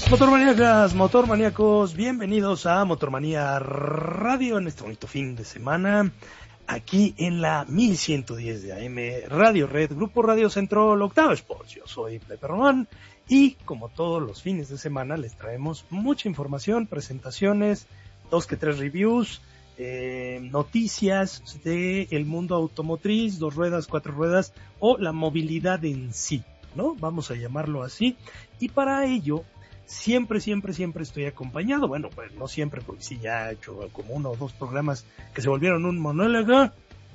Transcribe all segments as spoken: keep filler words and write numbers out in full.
Motormaníacas, motormaníacos, bienvenidos a Motormanía Radio en este bonito fin de semana, aquí en la mil ciento diez de A M, Radio Red, Grupo Radio Centro, Octava Sports. Yo soy Pepe Román y como todos los fines de semana les traemos mucha información, presentaciones, dos que tres reviews, eh, noticias del mundo automotriz, dos ruedas, cuatro ruedas o la movilidad en sí, ¿no? Vamos a llamarlo así. Y para ello Siempre, siempre, siempre estoy acompañado. Bueno, pues no siempre, porque sí, ya he hecho como uno o dos programas que se volvieron un monólogo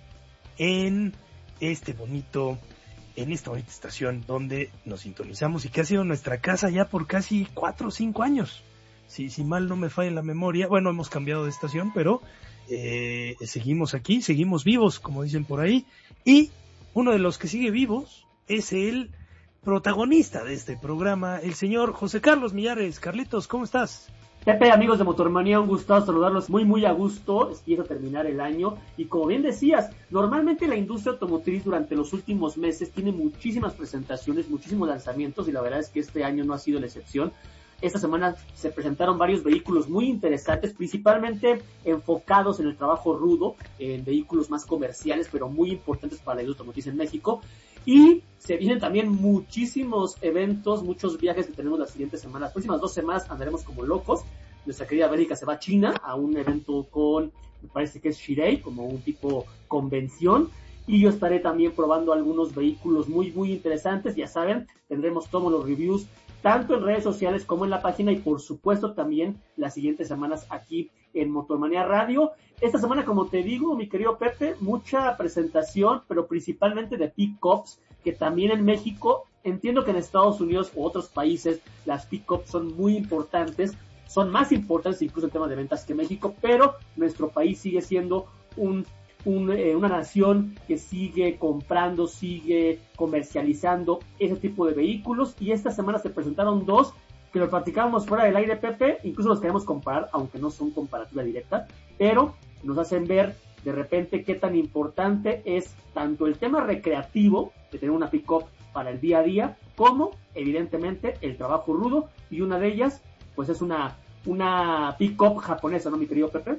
en este bonito, en esta bonita estación donde nos sintonizamos y que ha sido nuestra casa ya por casi cuatro o cinco años. Si, si mal no me falla la memoria, bueno, hemos cambiado de estación, pero eh, seguimos aquí, seguimos vivos, como dicen por ahí. Y uno de los que sigue vivos es el protagonista de este programa, el señor José Carlos Millares. Carlitos, ¿cómo estás? Pepe, amigos de Motormanía, un gusto saludarlos muy muy a gusto. Empieza a terminar el año y como bien decías, normalmente la industria automotriz durante los últimos meses tiene muchísimas presentaciones, muchísimos lanzamientos y la verdad es que este año no ha sido la excepción. Esta semana se presentaron varios vehículos muy interesantes, principalmente enfocados en el trabajo rudo, en vehículos más comerciales, pero muy importantes para la industria automotriz en México. Y se vienen también muchísimos eventos, muchos viajes que tenemos las siguientes semanas. Las próximas dos semanas andaremos como locos. Nuestra querida Bélgica se va a China a un evento con, me parece que es Shirei, como un tipo convención. Y yo estaré también probando algunos vehículos muy, muy interesantes. Ya saben, tendremos todos los reviews, tanto en redes sociales como en la página y por supuesto también las siguientes semanas aquí en Motormanía Radio. Esta semana, como te digo, mi querido Pepe, mucha presentación, pero principalmente de pick-ups, que también en México, entiendo que en Estados Unidos u otros países las pick-ups son muy importantes, son más importantes incluso en temas de ventas que México, pero nuestro país sigue siendo un Un, eh, una nación que sigue comprando, sigue comercializando ese tipo de vehículos y esta semana se presentaron dos que lo platicábamos fuera del aire, Pepe, incluso los queremos comparar, aunque no son comparativa directa, pero nos hacen ver de repente qué tan importante es tanto el tema recreativo de tener una pick-up para el día a día, como evidentemente el trabajo rudo, y una de ellas pues es una, una pick-up japonesa, ¿no, mi querido Pepe?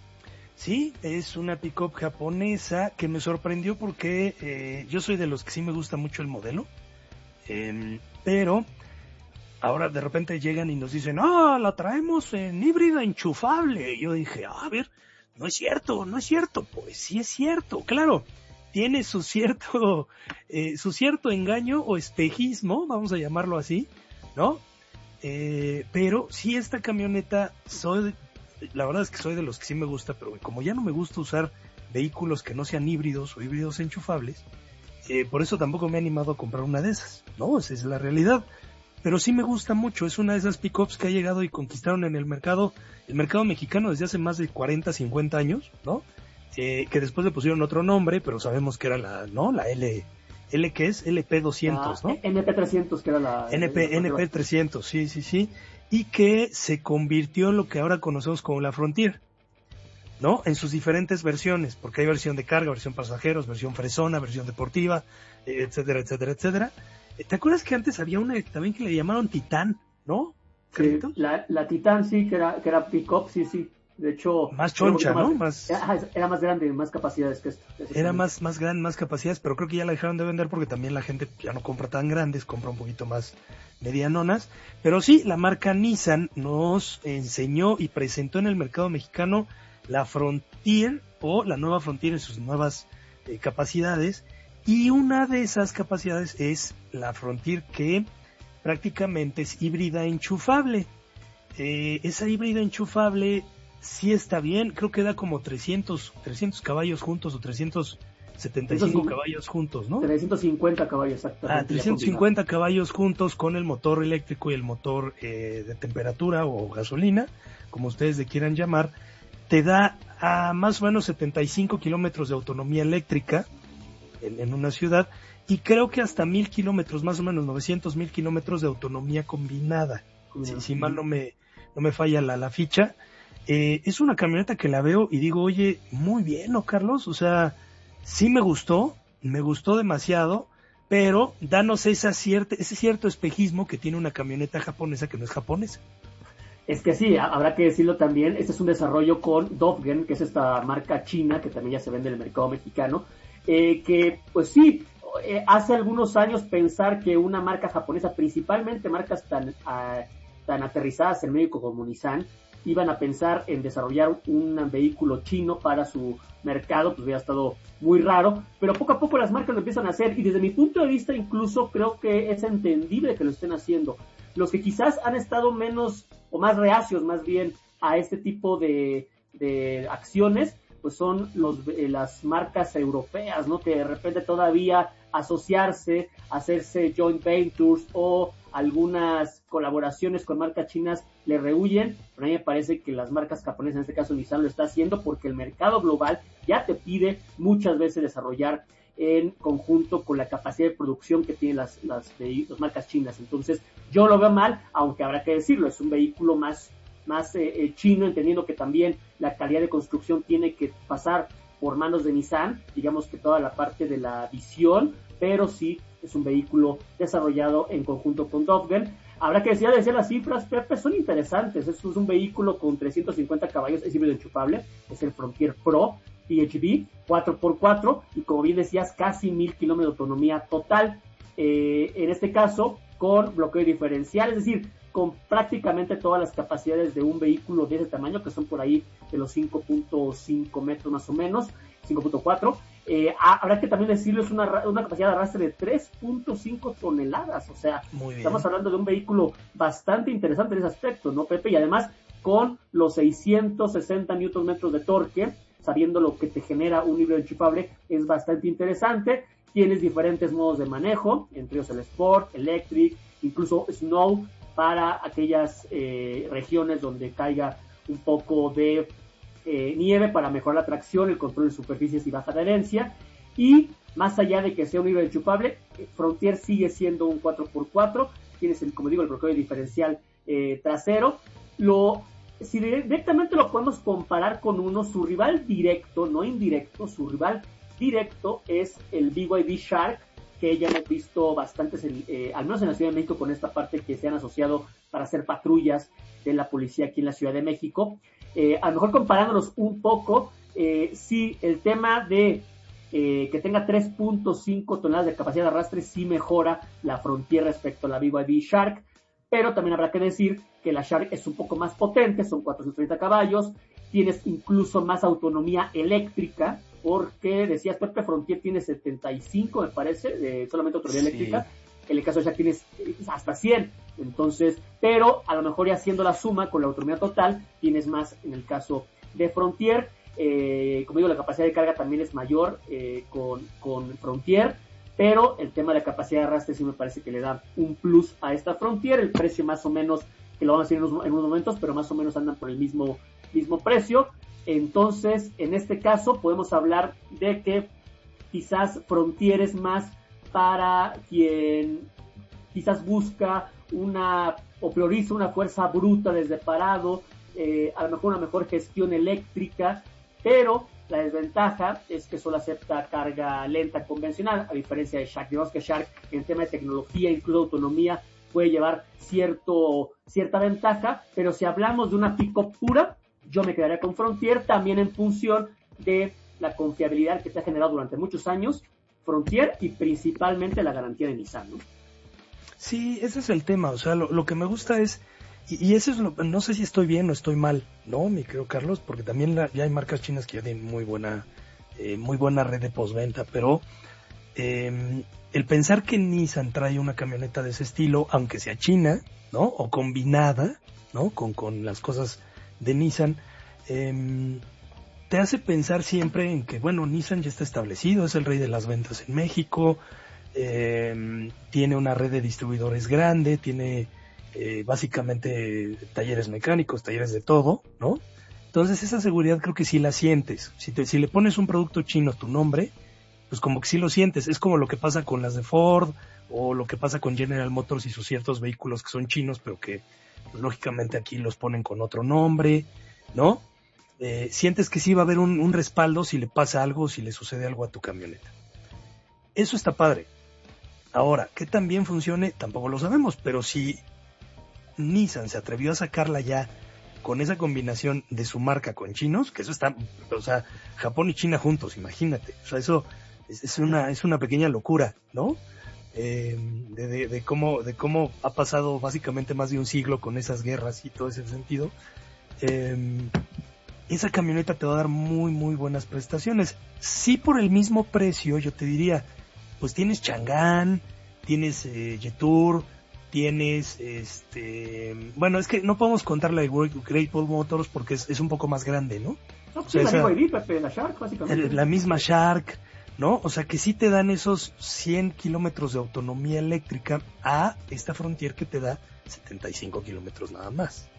Sí, es una pick-up japonesa que me sorprendió porque eh, yo soy de los que sí me gusta mucho el modelo, eh, pero ahora de repente llegan y nos dicen, ah, la traemos en híbrida enchufable. Y yo dije, ah, a ver, no es cierto, no es cierto. Pues sí es cierto, claro, tiene su cierto, eh, su cierto engaño o espejismo, vamos a llamarlo así, ¿no? Eh, pero sí, esta camioneta soy... La verdad es que soy de los que sí me gusta, pero como ya no me gusta usar vehículos que no sean híbridos o híbridos enchufables, eh, por eso tampoco me he animado a comprar una de esas, ¿no? Esa es la realidad. Pero sí me gusta mucho, es una de esas pick-ups que ha llegado y conquistaron en el mercado, el mercado mexicano desde hace más de cuarenta, cincuenta años, ¿no? Eh, que después le pusieron otro nombre, pero sabemos que era la, ¿no? La L, L ¿qué es? L P doscientos, ah, ¿no? N P trescientos, que era la... N P, N P trescientos, sí, sí, sí. Y que se convirtió en lo que ahora conocemos como la Frontier, ¿no? En sus diferentes versiones, porque hay versión de carga, versión pasajeros, versión fresona, versión deportiva, etcétera, etcétera, etcétera. ¿Te acuerdas que antes había una también que le llamaron Titán, ¿no? Sí, la, la Titán sí, que era, que era pick-up, sí, sí. De hecho... Más choncha, más, ¿no? Más... Era, era más grande, más capacidades que esto. Era más, más grande, más capacidades, pero creo que ya la dejaron de vender porque también la gente ya no compra tan grandes, compra un poquito más medianonas. Pero sí, la marca Nissan nos enseñó y presentó en el mercado mexicano la Frontier o la nueva Frontier en sus nuevas eh, capacidades. Y una de esas capacidades es la Frontier que prácticamente es híbrida enchufable. Eh, esa híbrida enchufable sí está bien, creo que da como trescientos, trescientos caballos juntos o trescientos setenta y cinco caballos juntos, ¿no? trescientos cincuenta caballos, exactamente. Ah, trescientos cincuenta caballos juntos con el motor eléctrico y el motor eh, de temperatura o gasolina, como ustedes le quieran llamar, te da a más o menos setenta y cinco kilómetros de autonomía eléctrica en, en una ciudad y creo que hasta mil kilómetros, más o menos novecientos mil kilómetros de autonomía combinada, si, si mal no me, no me falla la, la ficha. Eh, es una camioneta que la veo y digo, oye, muy bien, ¿no, Carlos? O sea, sí me gustó, me gustó demasiado, pero danos esa cierta, ese cierto espejismo que tiene una camioneta japonesa que no es japonesa. Es que sí, habrá que decirlo también, este es un desarrollo con Dofgen, que es esta marca china que también ya se vende en el mercado mexicano, eh, que pues sí, eh, hace algunos años pensar que una marca japonesa, principalmente marcas tan, uh, tan aterrizadas en México como Nissan, iban a pensar en desarrollar un vehículo chino para su mercado, pues hubiera estado muy raro, pero poco a poco las marcas lo empiezan a hacer, y desde mi punto de vista incluso creo que es entendible que lo estén haciendo. Los que quizás han estado menos o más reacios más bien a este tipo de, de acciones, pues son los, eh, las marcas europeas, ¿no? Que de repente todavía asociarse, hacerse joint ventures o algunas colaboraciones con marcas chinas le rehuyen, pero a mí me parece que las marcas japonesas, en este caso Nissan, lo está haciendo porque el mercado global ya te pide muchas veces desarrollar en conjunto con la capacidad de producción que tienen las, las, las marcas chinas. Entonces, yo lo veo mal, aunque habrá que decirlo, es un vehículo más, más eh, eh, chino, entendiendo que también la calidad de construcción tiene que pasar por manos de Nissan, digamos que toda la parte de la visión, pero sí es un vehículo desarrollado en conjunto con Dofgen. Habrá que decir, decir las cifras, Pepe, son interesantes. Es un vehículo con trescientos cincuenta caballos, es híbrido enchufable, es el Frontier Pro P H V, cuatro por cuatro, y como bien decías, casi mil kilómetros de autonomía total, eh, en este caso con bloqueo diferencial, es decir, con prácticamente todas las capacidades de un vehículo de ese tamaño, que son por ahí de los cinco punto cinco metros más o menos, cinco punto cuatro. Eh, habrá que también decirlo, es una, una capacidad de arrastre de tres punto cinco toneladas, o sea, estamos hablando de un vehículo bastante interesante en ese aspecto, ¿no, Pepe? Y además con los seiscientos sesenta newton metros de torque, sabiendo lo que te genera un híbrido enchufable, es bastante interesante. Tienes diferentes modos de manejo, entre ellos el Sport, Electric, incluso Snow, para aquellas eh, regiones donde caiga un poco de eh, nieve, para mejorar la tracción, el control de superficies y baja adherencia. Y más allá de que sea un híbrido enchufable, Frontier sigue siendo un cuatro por cuatro, tienes, el, como digo, el bloqueo diferencial eh, trasero. Lo Si directamente lo podemos comparar con uno, su rival directo, no indirecto, su rival directo es el B Y D Shark, que ya hemos visto bastantes, eh, al menos en la Ciudad de México, con esta parte que se han asociado para hacer patrullas de la policía aquí en la Ciudad de México. Eh, a lo mejor comparándolos un poco, eh, sí, el tema de eh, que tenga tres punto cinco toneladas de capacidad de arrastre sí mejora la Frontier respecto a la B Y D Shark, pero también habrá que decir que la Shark es un poco más potente, son cuatrocientos treinta caballos, tienes incluso más autonomía eléctrica, porque decías, Pepe, Frontier tiene setenta y cinco, me parece, de solamente autonomía sí. eléctrica, en el caso de Shark tienes hasta cien, entonces, pero a lo mejor ya haciendo la suma con la autonomía total, tienes más en el caso de Frontier. Eh, como digo, la capacidad de carga también es mayor eh, con, con Frontier, pero el tema de la capacidad de arrastre sí me parece que le da un plus a esta Frontier. El precio más o menos, que lo vamos a decir en unos, en unos momentos, pero más o menos andan por el mismo, mismo precio. Entonces, en este caso podemos hablar de que quizás Frontier es más para quien quizás busca una o prioriza una fuerza bruta desde parado, eh, a lo mejor una mejor gestión eléctrica, pero la desventaja es que solo acepta carga lenta convencional, a diferencia de Shark. Digamos que Shark, en tema de tecnología, incluso autonomía, puede llevar cierto, cierta ventaja, pero si hablamos de una pick-up pura, yo me quedaría con Frontier, también en función de la confiabilidad que se ha generado durante muchos años, Frontier, y principalmente la garantía de Nissan, ¿no? Sí, ese es el tema, o sea, lo, lo que me gusta es, y, y eso es lo, no sé si estoy bien o estoy mal, ¿no, mi querido Carlos? Porque también la, ya hay marcas chinas que ya tienen muy buena, eh, muy buena red de postventa, pero eh, el pensar que Nissan trae una camioneta de ese estilo, aunque sea china, ¿no? O combinada, ¿no? Con, con las cosas de Nissan, eh, te hace pensar siempre en que, bueno, Nissan ya está establecido, es el rey de las ventas en México, eh, tiene una red de distribuidores grande, tiene eh, básicamente talleres mecánicos, talleres de todo, ¿no? Entonces esa seguridad creo que sí la sientes. Si, te, si le pones un producto chino a tu nombre, pues como que sí lo sientes. Es como lo que pasa con las de Ford o lo que pasa con General Motors y sus ciertos vehículos que son chinos, pero que pues, lógicamente aquí los ponen con otro nombre, ¿no? Eh, sientes que sí va a haber un, un respaldo si le pasa algo, si le sucede algo a tu camioneta. Eso está padre. Ahora, que también funcione, tampoco lo sabemos, pero si Nissan se atrevió a sacarla ya con esa combinación de su marca con chinos, que eso está, o sea, Japón y China juntos, imagínate, o sea, eso es, es una es una pequeña locura, ¿no? Eh, de, de, de cómo de cómo ha pasado básicamente más de un siglo con esas guerras y todo ese sentido. Eh, esa camioneta te va a dar muy muy buenas prestaciones. Sí, por el mismo precio, yo te diría, pues tienes Chang'an, tienes eh, Jetour, tienes este, bueno, es que no podemos contar la de Great Wall Motors porque es, es un poco más grande, ¿no? No, pues o sea, sí, la, esa, Pepe, la Shark, básicamente. La misma Shark, ¿no? O sea, que sí te dan esos cien kilómetros de autonomía eléctrica a esta Frontier que te da setenta y cinco kilómetros nada más.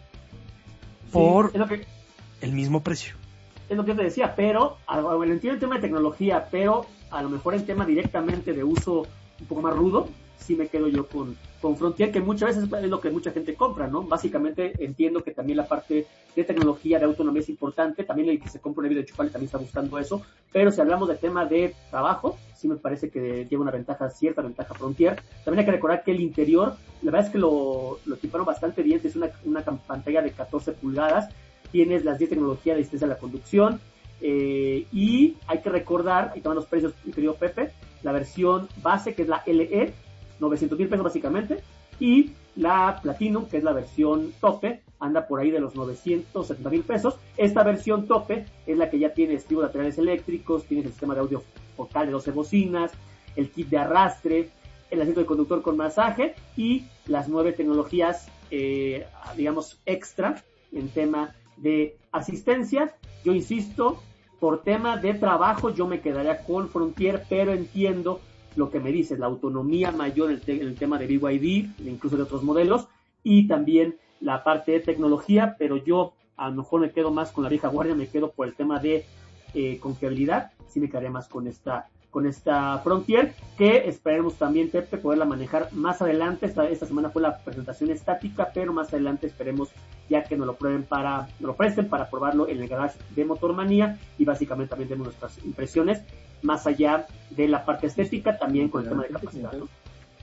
Por sí, es lo que, el mismo precio. Es lo que te decía, pero, bueno, entiendo el tema de tecnología, pero a lo mejor el tema directamente de uso un poco más rudo, sí me quedo yo con, con Frontier, que muchas veces es lo que mucha gente compra, ¿no? Básicamente entiendo que también la parte de tecnología, de autonomía es importante, también el que se compra un Híbrido enchufable también está buscando eso, pero si hablamos del tema de trabajo, sí me parece que lleva una ventaja, cierta ventaja Frontier. También hay que recordar que el interior, la verdad es que lo, lo equiparon bastante bien, es una, una pantalla de catorce pulgadas, tienes las diez tecnologías de asistencia a la conducción, eh, y hay que recordar, ahí toman los precios, mi querido Pepe, la versión base, que es la L E, novecientos mil pesos básicamente, y la Platinum, que es la versión tope, anda por ahí de los novecientos setenta mil pesos. Esta versión tope es la que ya tiene estribos laterales eléctricos, tiene el sistema de audio focal de doce bocinas, el kit de arrastre, el asiento de conductor con masaje y las nueve tecnologías, eh, digamos, extra en tema de asistencia. Yo insisto, por tema de trabajo yo me quedaría con Frontier, pero entiendo lo que me dices, la autonomía mayor en el, te- en el tema de B Y D, incluso de otros modelos, y también la parte de tecnología, pero yo a lo mejor me quedo más con la vieja guardia, me quedo por el tema de eh, confiabilidad, sí me quedaría más con esta con esta Frontier, que esperemos también, Pepe, poderla manejar más adelante. Esta, esta semana fue la presentación estática, pero más adelante esperemos ya que nos lo prueben para, nos lo presten para probarlo en el garage de Motormanía, y básicamente también demos nuestras impresiones, más allá de la parte estética, también con el tema de capacidad, ¿no?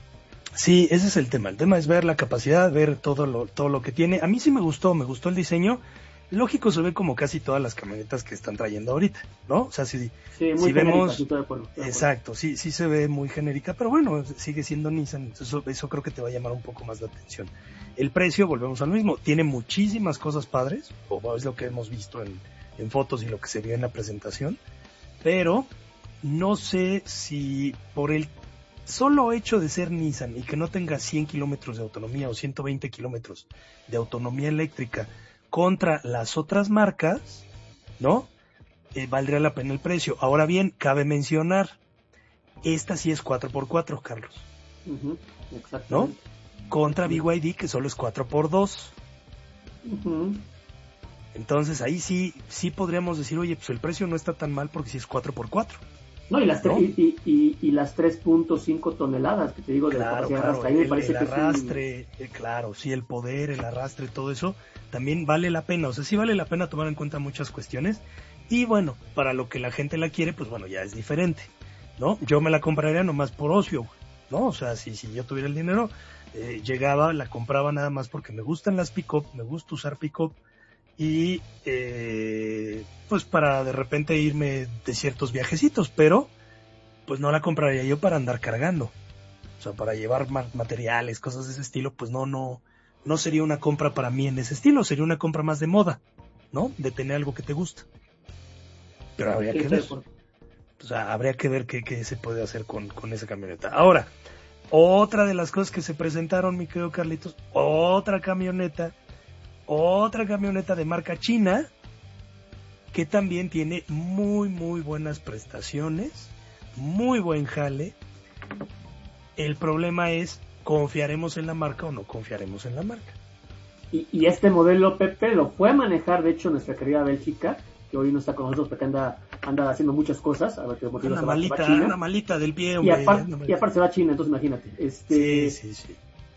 Sí, ese es el tema. El tema es ver la capacidad, ver todo lo, todo lo que tiene. A mí sí me gustó, me gustó el diseño. Lógico, se ve como casi todas las camionetas que están trayendo ahorita, ¿no? O sea, si, sí, muy si vemos... Sí, de acuerdo, de acuerdo. Exacto, sí, sí se ve muy genérica, pero bueno, sigue siendo Nissan, eso, eso creo que te va a llamar un poco más la atención. El precio, volvemos al mismo, tiene muchísimas cosas padres, o es lo que hemos visto en, en fotos y lo que se vio en la presentación, pero no sé si por el solo hecho de ser Nissan y que no tenga cien kilómetros de autonomía o ciento veinte kilómetros de autonomía eléctrica contra las otras marcas, ¿no? Eh, valdría la pena el precio. Ahora bien, cabe mencionar, esta sí es cuatro por cuatro, Carlos. Uh-huh, ¿no? Contra B Y D, que solo es cuatro por dos. Uh-huh. Entonces ahí sí sí podríamos decir, oye, pues el precio no está tan mal porque sí es cuatro por cuatro. No, y las, ¿no? Tre- y, y, y, y las tres punto cinco toneladas que te digo de claro, capacidad claro, de arrastre. Ahí me el, parece el que arrastre, es un... eh, claro, sí, el poder, el arrastre, todo eso también vale la pena. O sea, sí vale la pena tomar en cuenta muchas cuestiones. Y bueno, para lo que la gente la quiere, pues bueno, ya es diferente, ¿no? Yo me la compraría nomás por ocio, ¿no? O sea, si, si yo tuviera el dinero, eh, llegaba, la compraba nada más porque me gustan las pick-up, me gusta usar pick-up, y eh, pues para de repente irme de ciertos viajecitos, pero pues no la compraría yo para andar cargando. O sea, para llevar ma- materiales, cosas de ese estilo, pues no, no, no sería una compra para mí en ese estilo, sería una compra más de moda, ¿no? De tener algo que te gusta. Pero habría que ver. O sea, habría que ver qué, qué se puede hacer con, con esa camioneta. Ahora, otra de las cosas que se presentaron, mi querido Carlitos, otra camioneta, otra camioneta de marca china, que también tiene muy, muy buenas prestaciones, muy buen jale. El problema es, ¿confiaremos en la marca o no confiaremos en la marca? Y, y este modelo, Pepe, lo fue a manejar, de hecho, nuestra querida Bélgica, que hoy no está con nosotros porque anda, anda haciendo muchas cosas. A ver qué motivo una se va, malita, se va a China. Una malita del pie, hombre. Y, apar, malita. y aparte se va a China, entonces imagínate. Este, sí, sí, sí.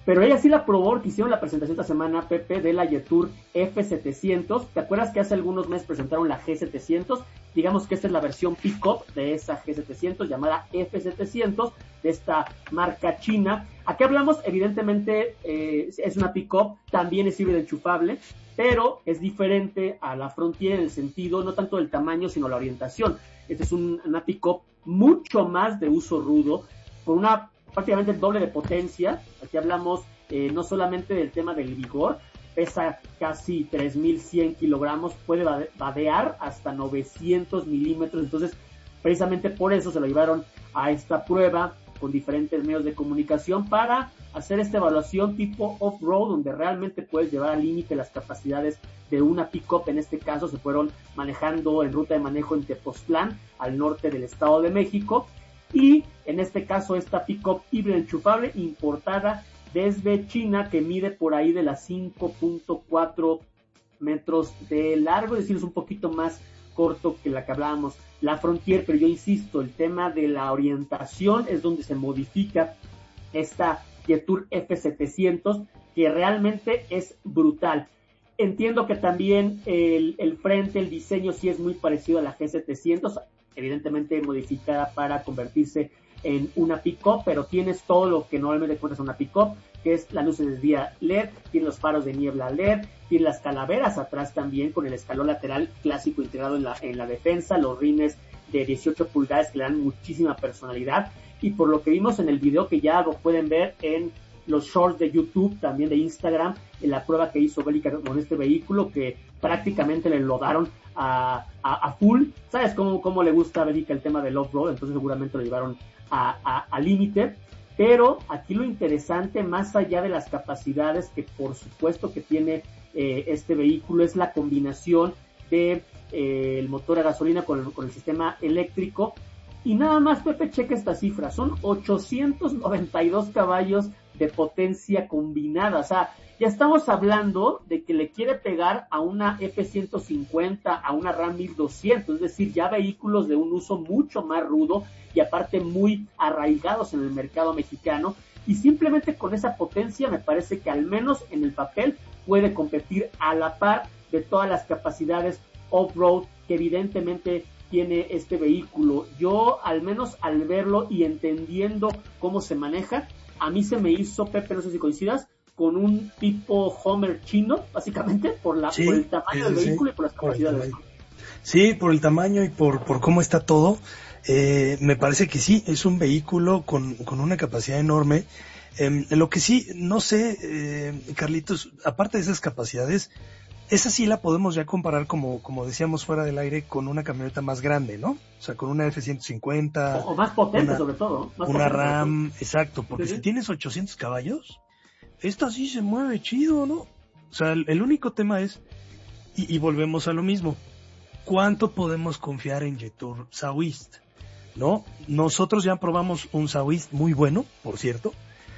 pero ella sí la probó, que hicieron la presentación esta semana, Pepe, de la Jetour F setecientos. ¿Te acuerdas que hace algunos meses presentaron la G setecientos? Digamos que esta es la versión pick-up de esa G setecientos, llamada F setecientos, de esta marca china. Aquí hablamos, evidentemente, eh, es una pick-up, también es híbrida enchufable, pero es diferente a la Frontier en el sentido, no tanto del tamaño, sino la orientación. Esta es un, una pick-up mucho más de uso rudo, con una prácticamente el doble de potencia. Aquí hablamos eh, no solamente del tema del vigor, pesa casi tres mil cien kilogramos, puede vadear hasta novecientos milímetros, entonces precisamente por eso se lo llevaron a esta prueba con diferentes medios de comunicación para hacer esta evaluación tipo off-road, donde realmente puedes llevar al límite las capacidades de una pick-up. En este caso se fueron manejando en ruta de manejo en Tepoztlán, al norte del Estado de México, y en este caso esta pick-up híbrida enchufable importada desde China, que mide por ahí de las cinco punto cuatro metros de largo, es decir, es un poquito más corto que la que hablábamos, la Frontier, pero yo insisto, el tema de la orientación es donde se modifica esta Jetour F setecientos, que realmente es brutal. Entiendo que también el, el frente, el diseño sí es muy parecido a la G setecientos, evidentemente modificada para convertirse en una pick-up, pero tienes todo lo que normalmente encuentras en una pick-up, que es las luces de día L E D, tiene los faros de niebla L E D, tiene las calaveras atrás también, con el escalón lateral clásico integrado en la, en la defensa, los rines de dieciocho pulgadas que le dan muchísima personalidad, y por lo que vimos en el video, que ya lo pueden ver en los shorts de YouTube, también de Instagram, en la prueba que hizo Bélica con este vehículo, que prácticamente le enlodaron a, a, a full. ¿Sabes cómo, cómo le gusta a Bélica el tema del off-road? Entonces seguramente lo llevaron a, a, a límite. Pero aquí lo interesante, más allá de las capacidades que por supuesto que tiene eh, este vehículo, es la combinación de eh, el motor a gasolina con el, con el sistema eléctrico. Y nada más, Pepe, checa esta cifra, son ochocientos noventa y dos caballos de potencia combinada. O sea, ya estamos hablando de que le quiere pegar a una F ciento cincuenta, a una Ram mil doscientos, es decir, ya vehículos de un uso mucho más rudo y aparte muy arraigados en el mercado mexicano, y simplemente con esa potencia me parece que al menos en el papel puede competir a la par de todas las capacidades off-road que evidentemente tiene este vehículo. Yo, al menos al verlo y entendiendo cómo se maneja, a mí se me hizo, Pepe, no sé si coincidas, con un tipo Homer chino, básicamente, por la sí, por el tamaño sí, del sí, vehículo y por las capacidades. Por sí, por el tamaño y por, por cómo está todo. Eh, me parece que sí, es un vehículo con, con una capacidad enorme. Eh, lo que sí, no sé, eh, Carlitos, aparte de esas capacidades, esa sí la podemos ya comparar, como, como decíamos fuera del aire, con una camioneta más grande, ¿no? O sea, con una F ciento cincuenta. O, o más potente, una, sobre todo. Más una potente, Ram, exacto, porque ¿sí? Si tienes ochocientos caballos, esta sí se mueve chido, ¿no? O sea, el, el único tema es, y, y volvemos a lo mismo, ¿cuánto podemos confiar en Jetour Southeast? ¿No? Nosotros ya probamos un Southeast muy bueno, por cierto,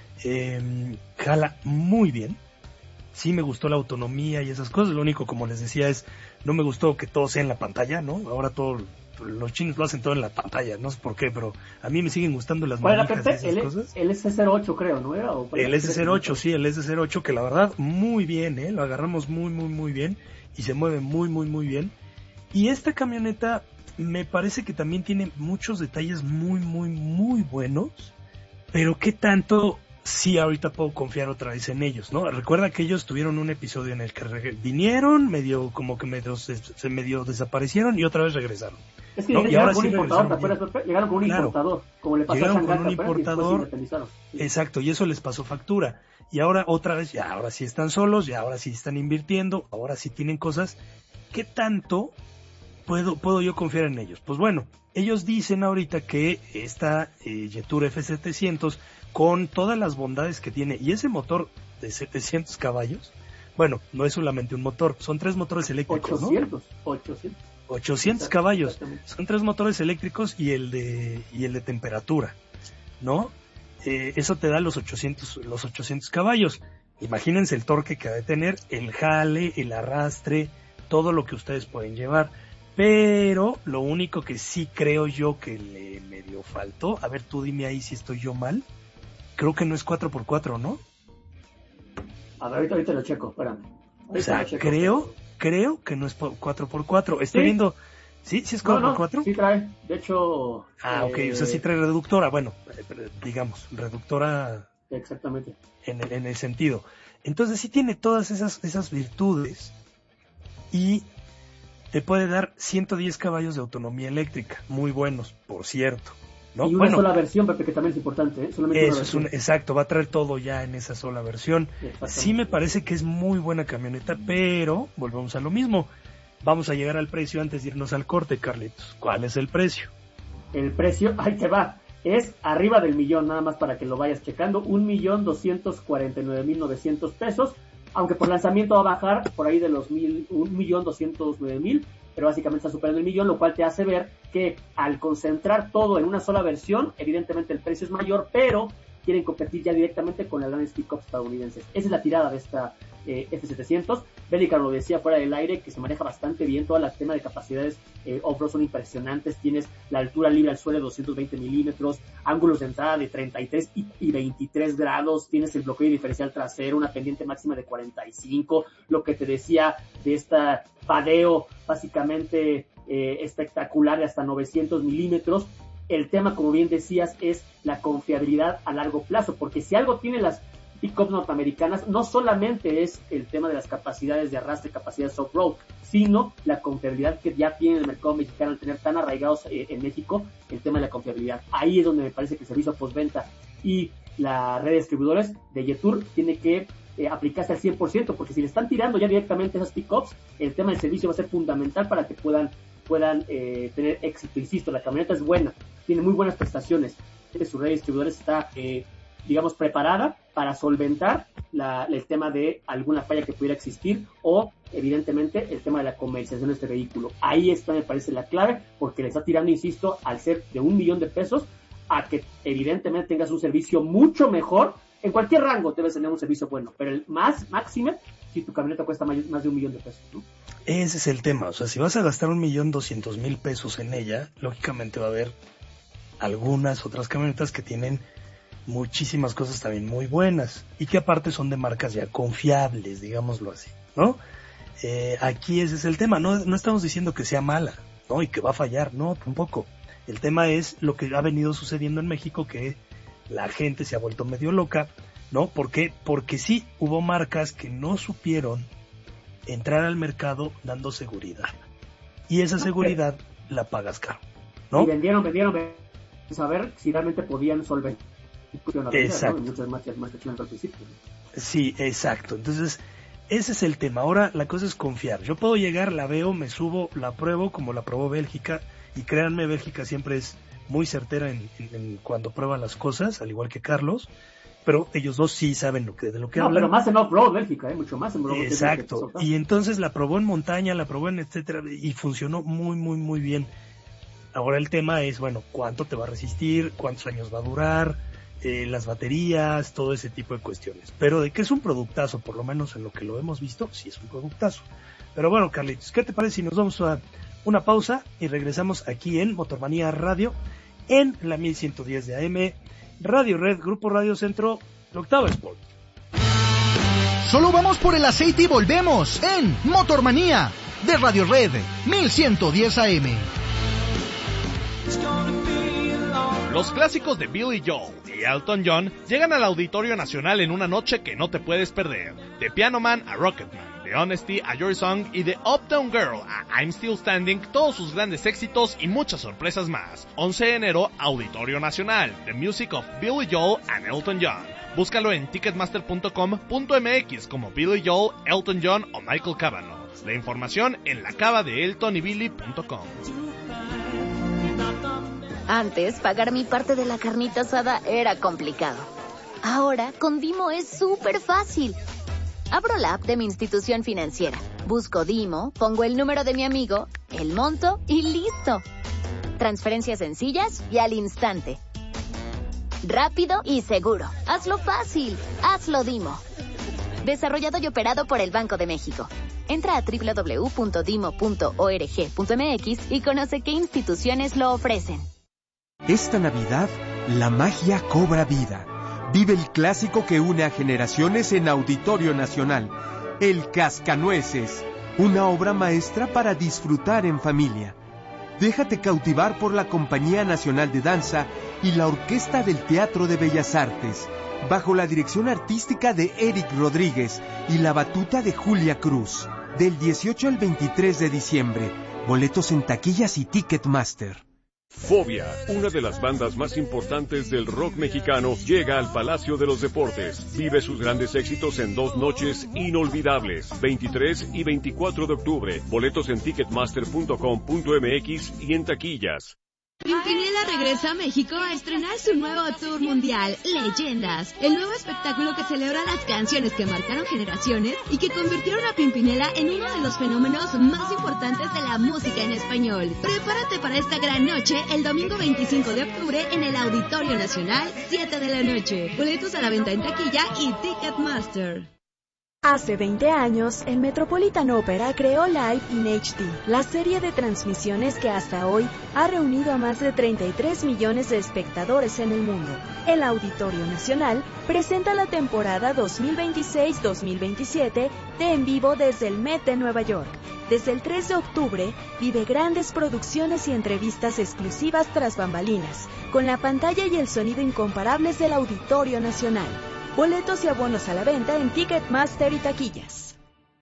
eh, jala muy bien. Sí me gustó la autonomía y esas cosas. Lo único, como les decía, es no me gustó que todo sea en la pantalla, ¿no? Ahora todo, los chinos lo hacen todo en la pantalla, no sé por qué, pero a mí me siguen gustando las manijas y esas el, cosas. El S cero ocho creo, ¿no era? ¿O el S cero ocho, sí, el S cero ocho, que la verdad muy bien, ¿eh? Lo agarramos muy, muy, muy bien y se mueve muy, muy, muy bien. Y esta camioneta me parece que también tiene muchos detalles muy, muy, muy buenos, pero ¿qué tanto? Sí, ahorita puedo confiar otra vez en ellos, ¿no? Recuerda que ellos tuvieron un episodio en el que re- vinieron, medio, como que medio se, se medio desaparecieron y otra vez regresaron. Es que ¿no? llegaron con sí un importador, ¿te acuerdas, Pepe? Llegaron con un claro, importador, como le pasó llegaron a Shanghai, con un importador, sí. Exacto, y eso les pasó factura. Y ahora otra vez, ya ahora sí están solos, ya ahora sí están invirtiendo, ahora sí tienen cosas. ¿Qué tanto puedo, puedo yo confiar en ellos? Pues bueno, ellos dicen ahorita que esta eh, Jetour F setecientos, con todas las bondades que tiene, y ese motor de setecientos caballos, bueno, no es solamente un motor, son tres motores eléctricos, ochocientos, ¿no? ochocientos. ochocientos caballos, son tres motores eléctricos y el de y el de temperatura, ¿no? Eh, eso te da los ochocientos, los ochocientos caballos. Imagínense el torque que ha de tener, el jale, el arrastre, todo lo que ustedes pueden llevar. Pero lo único que sí creo yo que le medio faltó, a ver, tú dime ahí si estoy yo mal, creo que no es cuatro por cuatro, ¿no? A ver, ahorita, ahorita lo checo, espérame. Ahorita o sea, checo, creo, creo que no es cuatro por cuatro. Estoy ¿Sí? viendo... ¿Sí? ¿Sí es cuatro por cuatro? No, no, sí trae. De hecho... Ah, ok. Eh... O sea, sí trae reductora. Bueno, digamos, reductora... Exactamente. En el, en el sentido. Entonces sí tiene todas esas, esas virtudes. Y te puede dar ciento diez caballos de autonomía eléctrica. Muy buenos, por cierto. ¿No? Y una bueno, sola versión, Pepe, que también es importante. ¿eh? Solamente eso una es un... Exacto, va a traer todo ya en esa sola versión. Sí me parece que es muy buena camioneta, pero volvemos a lo mismo. Vamos a llegar al precio antes de irnos al corte, Carlitos. ¿Cuál es el precio? El precio, ahí te va, es arriba del millón, nada más para que lo vayas checando, un millón doscientos cuarenta y nueve mil novecientos pesos, aunque por lanzamiento va a bajar por ahí de los mil, un millón doscientos nueve mil, pero básicamente está superando el millón, lo cual te hace ver que al concentrar todo en una sola versión, evidentemente el precio es mayor, pero quieren competir ya directamente con las grandes pick-ups estadounidenses. Esa es la tirada de esta eh, F setecientos. Bélica lo decía fuera del aire, que se maneja bastante bien, todo el tema de capacidades eh, off-road son impresionantes, tienes la altura libre al suelo de doscientos veinte milímetros, ángulos de entrada de treinta y tres y, y veintitrés grados, tienes el bloqueo diferencial trasero, una pendiente máxima de cuarenta y cinco, lo que te decía de esta padeo básicamente eh, espectacular de hasta novecientos milímetros. El tema, como bien decías, es la confiabilidad a largo plazo, porque si algo tienen las pick-ups norteamericanas, no solamente es el tema de las capacidades de arrastre, capacidades off-road, sino la confiabilidad que ya tiene el mercado mexicano al tener tan arraigados eh, en México, el tema de la confiabilidad. Ahí es donde me parece que el servicio postventa y la red de distribuidores de Jetour tiene que eh, aplicarse al cien por ciento, porque si le están tirando ya directamente esas pick-ups, el tema del servicio va a ser fundamental para que puedan puedan eh, tener éxito. Insisto, la camioneta es buena, tiene muy buenas prestaciones, su red de distribuidores está, eh, digamos, preparada para solventar la, el tema de alguna falla que pudiera existir o, evidentemente, el tema de la comercialización de este vehículo. Ahí está, me parece, la clave, porque le está tirando, insisto, al ser de un millón de pesos, a que evidentemente tengas un servicio mucho mejor. En cualquier rango debes tener un servicio bueno, pero el más máximo si tu camioneta cuesta más, más de un millón de pesos, ¿no? Ese es el tema, o sea, si vas a gastar un millón doscientos mil pesos en ella, lógicamente va a haber algunas otras camionetas que tienen muchísimas cosas también muy buenas y que aparte son de marcas ya confiables, digámoslo así, ¿no? Eh, aquí ese es el tema, no, no estamos diciendo que sea mala, ¿no? Y que va a fallar, no, tampoco. El tema es lo que ha venido sucediendo en México, que la gente se ha vuelto medio loca, ¿no? ¿Por qué? Porque sí hubo marcas que no supieron entrar al mercado dando seguridad. Y esa seguridad la pagas caro, ¿no? Y vendieron, vendieron, vendieron, saber si realmente podían solventar. Exacto. ¿no? Muchas marcas más que al principio. Sí, exacto. Entonces, ese es el tema. Ahora la cosa es confiar. Yo puedo llegar, la veo, me subo, la pruebo como la probó Bélgica. Y créanme, Bélgica siempre es muy certera en, en, en cuando prueba las cosas, al igual que Carlos. Pero ellos dos sí saben lo que, de lo que no, hablan. Pero más en off-road, Bélgica, ¿eh? Mucho más en road. Exacto. Y entonces la probó en montaña, la probó en etcétera, y funcionó muy, muy, muy bien. Ahora el tema es, bueno, ¿cuánto te va a resistir? ¿Cuántos años va a durar? Eh, las baterías, todo ese tipo de cuestiones. Pero de que es un productazo, por lo menos en lo que lo hemos visto, sí es un productazo. Pero bueno, Carlitos, ¿qué te parece si nos vamos a una pausa y regresamos aquí en Motormanía Radio, en la mil ciento diez de A M, Radio Red, Grupo Radio Centro, Octava Sport? Solo vamos por el aceite y volvemos en Motormanía de Radio Red mil ciento diez A M. Los clásicos de Billy Joel y Elton John llegan al Auditorio Nacional en una noche que no te puedes perder. De Piano Man a Rocketman, de Honesty a Your Song y de Uptown Girl a I'm Still Standing, todos sus grandes éxitos y muchas sorpresas más. once de enero, Auditorio Nacional, The Music of Billy Joel and Elton John. Búscalo en ticketmaster punto com punto m x como Billy Joel, Elton John o Michael Cavanaugh. La información en la cava de elton y billy punto com. Antes, pagar mi parte de la carnita asada era complicado. Ahora, con Dimo es súper fácil. Abro la app de mi institución financiera, busco Dimo, pongo el número de mi amigo, el monto y listo. Transferencias sencillas y al instante. Rápido y seguro. Hazlo fácil. Hazlo Dimo. Desarrollado y operado por el Banco de México. Entra a doble u doble u doble u punto dimo punto org punto m x y conoce qué instituciones lo ofrecen. Esta Navidad, la magia cobra vida. Vive el clásico que une a generaciones en Auditorio Nacional, El Cascanueces, una obra maestra para disfrutar en familia. Déjate cautivar por la Compañía Nacional de Danza y la Orquesta del Teatro de Bellas Artes, bajo la dirección artística de Eric Rodríguez y la batuta de Julia Cruz, del dieciocho al veintitrés de diciembre. Boletos en taquillas y Ticketmaster. Fobia, una de las bandas más importantes del rock mexicano, llega al Palacio de los Deportes. Vive sus grandes éxitos en dos noches inolvidables, veintitrés y veinticuatro de octubre. Boletos en ticketmaster punto com punto m x y en taquillas. Pimpinela regresa a México a estrenar su nuevo tour mundial, Leyendas, el nuevo espectáculo que celebra las canciones que marcaron generaciones y que convirtieron a Pimpinela en uno de los fenómenos más importantes de la música en español. Prepárate para esta gran noche el domingo veinticinco de octubre en el Auditorio Nacional, siete de la noche. Boletos a la venta en taquilla y Ticketmaster. Hace veinte años, el Metropolitan Opera creó Live in H D, la serie de transmisiones que hasta hoy ha reunido a más de treinta y tres millones de espectadores en el mundo. El Auditorio Nacional presenta la temporada dos mil veintiséis dos mil veintisiete de En Vivo desde el Met de Nueva York. Desde el tres de octubre, vive grandes producciones y entrevistas exclusivas tras bambalinas, con la pantalla y el sonido incomparables del Auditorio Nacional. Boletos y abonos a la venta en Ticketmaster y taquillas.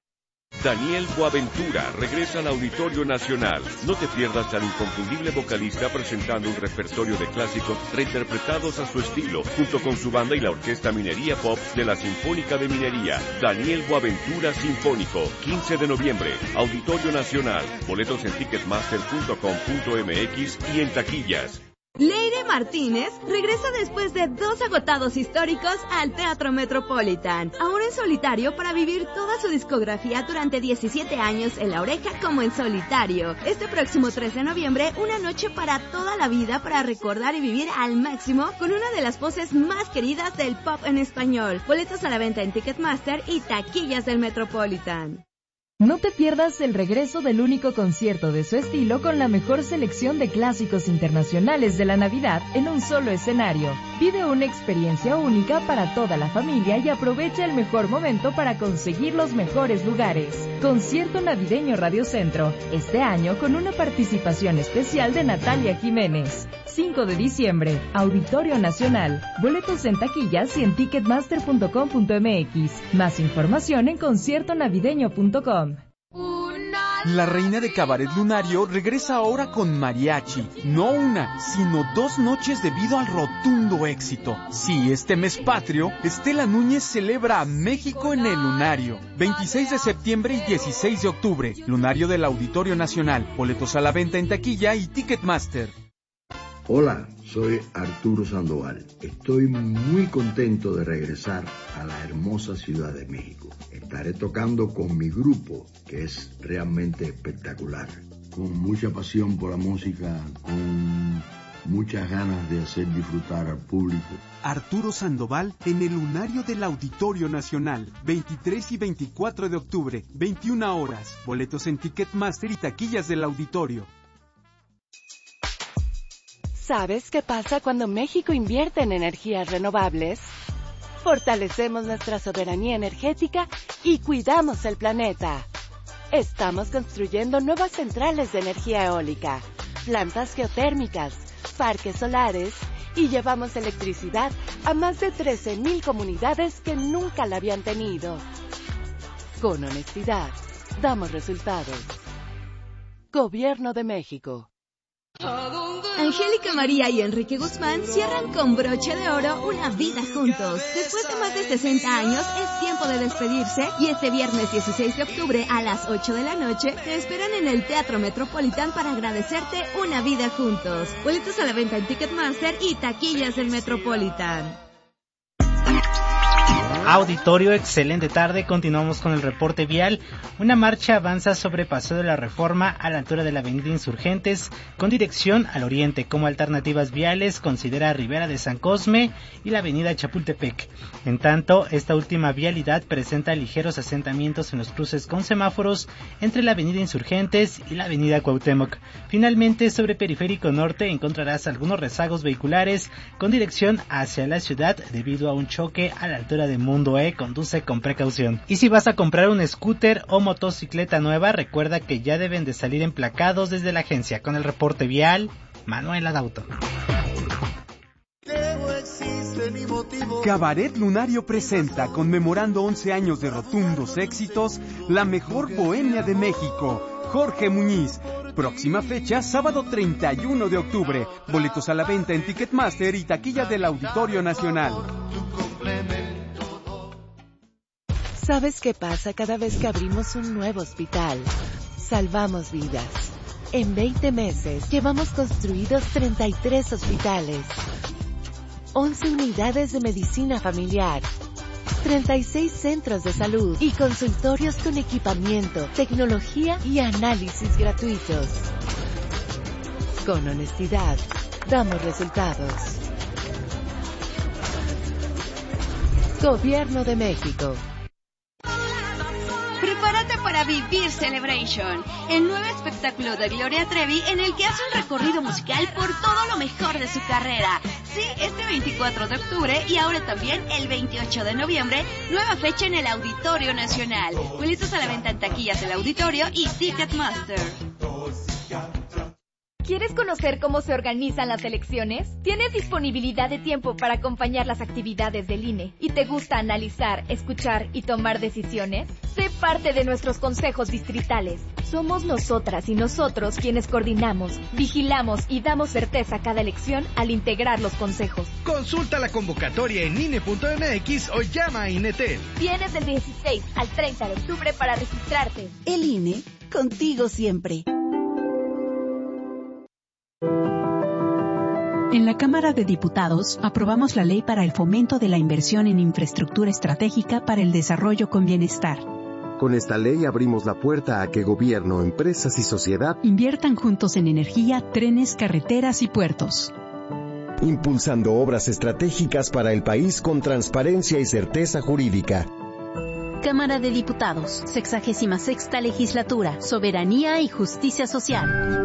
Daniel Boaventura regresa al Auditorio Nacional. No te pierdas al inconfundible vocalista presentando un repertorio de clásicos reinterpretados a su estilo, junto con su banda y la Orquesta Minería Pop de la Sinfónica de Minería. Daniel Boaventura Sinfónico, quince de noviembre, Auditorio Nacional. Boletos en ticketmaster punto com punto m x y en taquillas. Leire Martínez regresa después de dos agotados históricos al Teatro Metropolitan, ahora en solitario para vivir toda su discografía durante diecisiete años en La Oreja como en solitario. Este próximo tres de noviembre, una noche para toda la vida para recordar y vivir al máximo con una de las voces más queridas del pop en español. Boletos a la venta en Ticketmaster y taquillas del Metropolitan. No te pierdas el regreso del único concierto de su estilo con la mejor selección de clásicos internacionales de la Navidad en un solo escenario. Vive una experiencia única para toda la familia y aprovecha el mejor momento para conseguir los mejores lugares. Concierto Navideño Radio Centro, este año con una participación especial de Natalia Jiménez. cinco de diciembre, Auditorio Nacional. Boletos en taquillas y en ticketmaster punto com punto m x. Más información en concierto navideño punto com. La reina de Cabaret Lunario regresa ahora con mariachi. No una, sino dos noches debido al rotundo éxito. Sí, este mes patrio, Estela Núñez celebra a México en el Lunario. veintiséis de septiembre y dieciséis de octubre. Lunario del Auditorio Nacional. Boletos a la venta en taquilla y Ticketmaster. Hola, soy Arturo Sandoval. Estoy muy contento de regresar a la hermosa Ciudad de México. Estaré tocando con mi grupo, que es realmente espectacular. Con mucha pasión por la música, con muchas ganas de hacer disfrutar al público. Arturo Sandoval en el Lunario del Auditorio Nacional, veintitrés y veinticuatro de octubre, veintiuna horas. Boletos en Ticketmaster y taquillas del auditorio. ¿Sabes qué pasa cuando México invierte en energías renovables? Fortalecemos nuestra soberanía energética y cuidamos el planeta. Estamos construyendo nuevas centrales de energía eólica, plantas geotérmicas, parques solares y llevamos electricidad a más de trece mil comunidades que nunca la habían tenido. Con honestidad, damos resultados. Gobierno de México. Angélica María y Enrique Guzmán cierran con broche de oro una vida juntos. Después de más de sesenta años, es tiempo de despedirse y este viernes dieciséis de octubre a las ocho de la noche te esperan en el Teatro Metropolitan para agradecerte una vida juntos. Boletos a la venta en Ticketmaster y taquillas del Metropolitan. Auditorio, excelente tarde. Continuamos con el reporte vial. Una marcha avanza sobre Paseo de la Reforma a la altura de la avenida Insurgentes con dirección al oriente. Como alternativas viales considera Ribera de San Cosme y la avenida Chapultepec. En tanto, esta última vialidad presenta ligeros asentamientos en los cruces con semáforos entre la avenida Insurgentes y la avenida Cuauhtémoc. Finalmente, sobre Periférico Norte encontrarás algunos rezagos vehiculares con dirección hacia la ciudad debido a un choque a la altura de Mundo E. Conduce con precaución. Y si vas a comprar un scooter o motocicleta nueva, recuerda que ya deben de salir emplacados desde la agencia. Con el reporte vial, Manuel Adauto. Cabaret Lunario presenta, conmemorando once años de rotundos éxitos, la mejor bohemia de México, Jorge Muñiz. Próxima fecha, sábado treinta y uno de octubre. Boletos a la venta en Ticketmaster y taquilla del Auditorio Nacional. ¿Sabes qué pasa cada vez que abrimos un nuevo hospital? Salvamos vidas. En veinte meses llevamos construidos treinta y tres hospitales, once unidades de medicina familiar, treinta y seis centros de salud y consultorios con equipamiento, tecnología y análisis gratuitos. Con honestidad, damos resultados. Gobierno de México. Prepárate para vivir Celebration, el nuevo espectáculo de Gloria Trevi en el que hace un recorrido musical por todo lo mejor de su carrera. Sí, este veinticuatro de octubre y ahora también el veintiocho de noviembre, nueva fecha en el Auditorio Nacional. Boletos a la venta en taquillas del Auditorio y Ticketmaster. ¿Quieres conocer cómo se organizan las elecciones? ¿Tienes disponibilidad de tiempo para acompañar las actividades del I N E? ¿Y te gusta analizar, escuchar y tomar decisiones? Sé parte de nuestros consejos distritales. Somos nosotras y nosotros quienes coordinamos, vigilamos y damos certeza a cada elección al integrar los consejos. Consulta la convocatoria en I N E punto M X o llama a INETEL. Tienes del dieciséis al treinta de octubre para registrarte. El I N E, contigo siempre. En la Cámara de Diputados, aprobamos la Ley para el Fomento de la Inversión en Infraestructura Estratégica para el Desarrollo con Bienestar. Con esta ley abrimos la puerta a que gobierno, empresas y sociedad inviertan juntos en energía, trenes, carreteras y puertos, impulsando obras estratégicas para el país con transparencia y certeza jurídica. Cámara de Diputados, sexagésima sexta Legislatura, Soberanía y Justicia Social.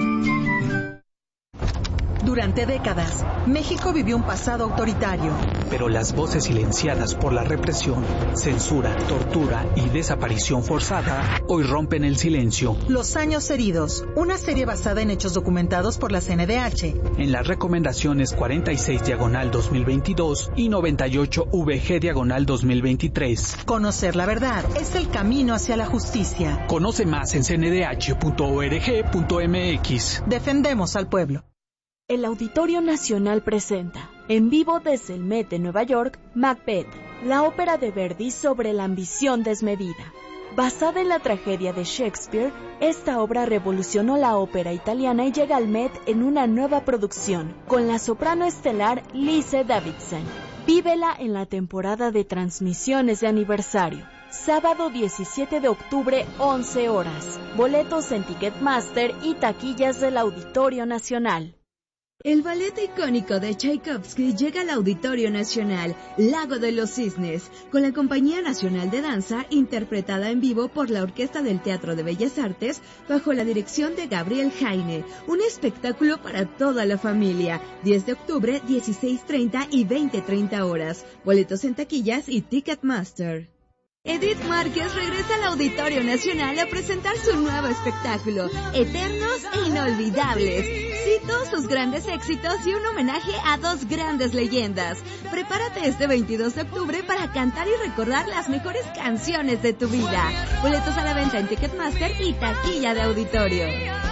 Durante décadas, México vivió un pasado autoritario. Pero las voces silenciadas por la represión, censura, tortura y desaparición forzada hoy rompen el silencio. Los años heridos, una serie basada en hechos documentados por la C N D H. En las recomendaciones cuarenta y seis diagonal dos mil veintidós y noventa y ocho V G diagonal dos mil veintitrés. Conocer la verdad es el camino hacia la justicia. Conoce más en c n d h punto org punto m x. Defendemos al pueblo. El Auditorio Nacional presenta, en vivo desde el Met de Nueva York, Macbeth, la ópera de Verdi sobre la ambición desmedida. Basada en la tragedia de Shakespeare, esta obra revolucionó la ópera italiana y llega al Met en una nueva producción, con la soprano estelar Lise Davidson. Vívela en la temporada de transmisiones de aniversario. Sábado diecisiete de octubre, once horas. Boletos en Ticketmaster y taquillas del Auditorio Nacional. El ballet icónico de Tchaikovsky llega al Auditorio Nacional, Lago de los Cisnes, con la Compañía Nacional de Danza, interpretada en vivo por la Orquesta del Teatro de Bellas Artes, bajo la dirección de Gabriel Jaine. Un espectáculo para toda la familia. diez de octubre, dieciséis treinta y veinte treinta horas. Boletos en taquillas y Ticketmaster. Edith Márquez regresa al Auditorio Nacional a presentar su nuevo espectáculo, Eternos e Inolvidables. Sí, todos sus grandes éxitos y un homenaje a dos grandes leyendas. Prepárate este veintidós de octubre para cantar y recordar las mejores canciones de tu vida. Boletos a la venta en Ticketmaster y taquilla de Auditorio.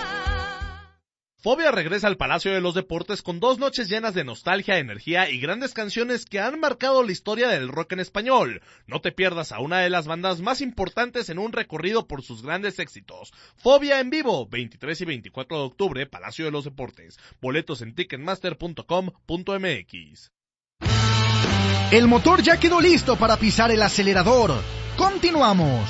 Fobia regresa al Palacio de los Deportes con dos noches llenas de nostalgia, energía y grandes canciones que han marcado la historia del rock en español. No te pierdas a una de las bandas más importantes en un recorrido por sus grandes éxitos. Fobia en vivo, veintitrés y veinticuatro de octubre, Palacio de los Deportes. Boletos en ticketmaster punto com punto m x. El motor ya quedó listo para pisar el acelerador. Continuamos.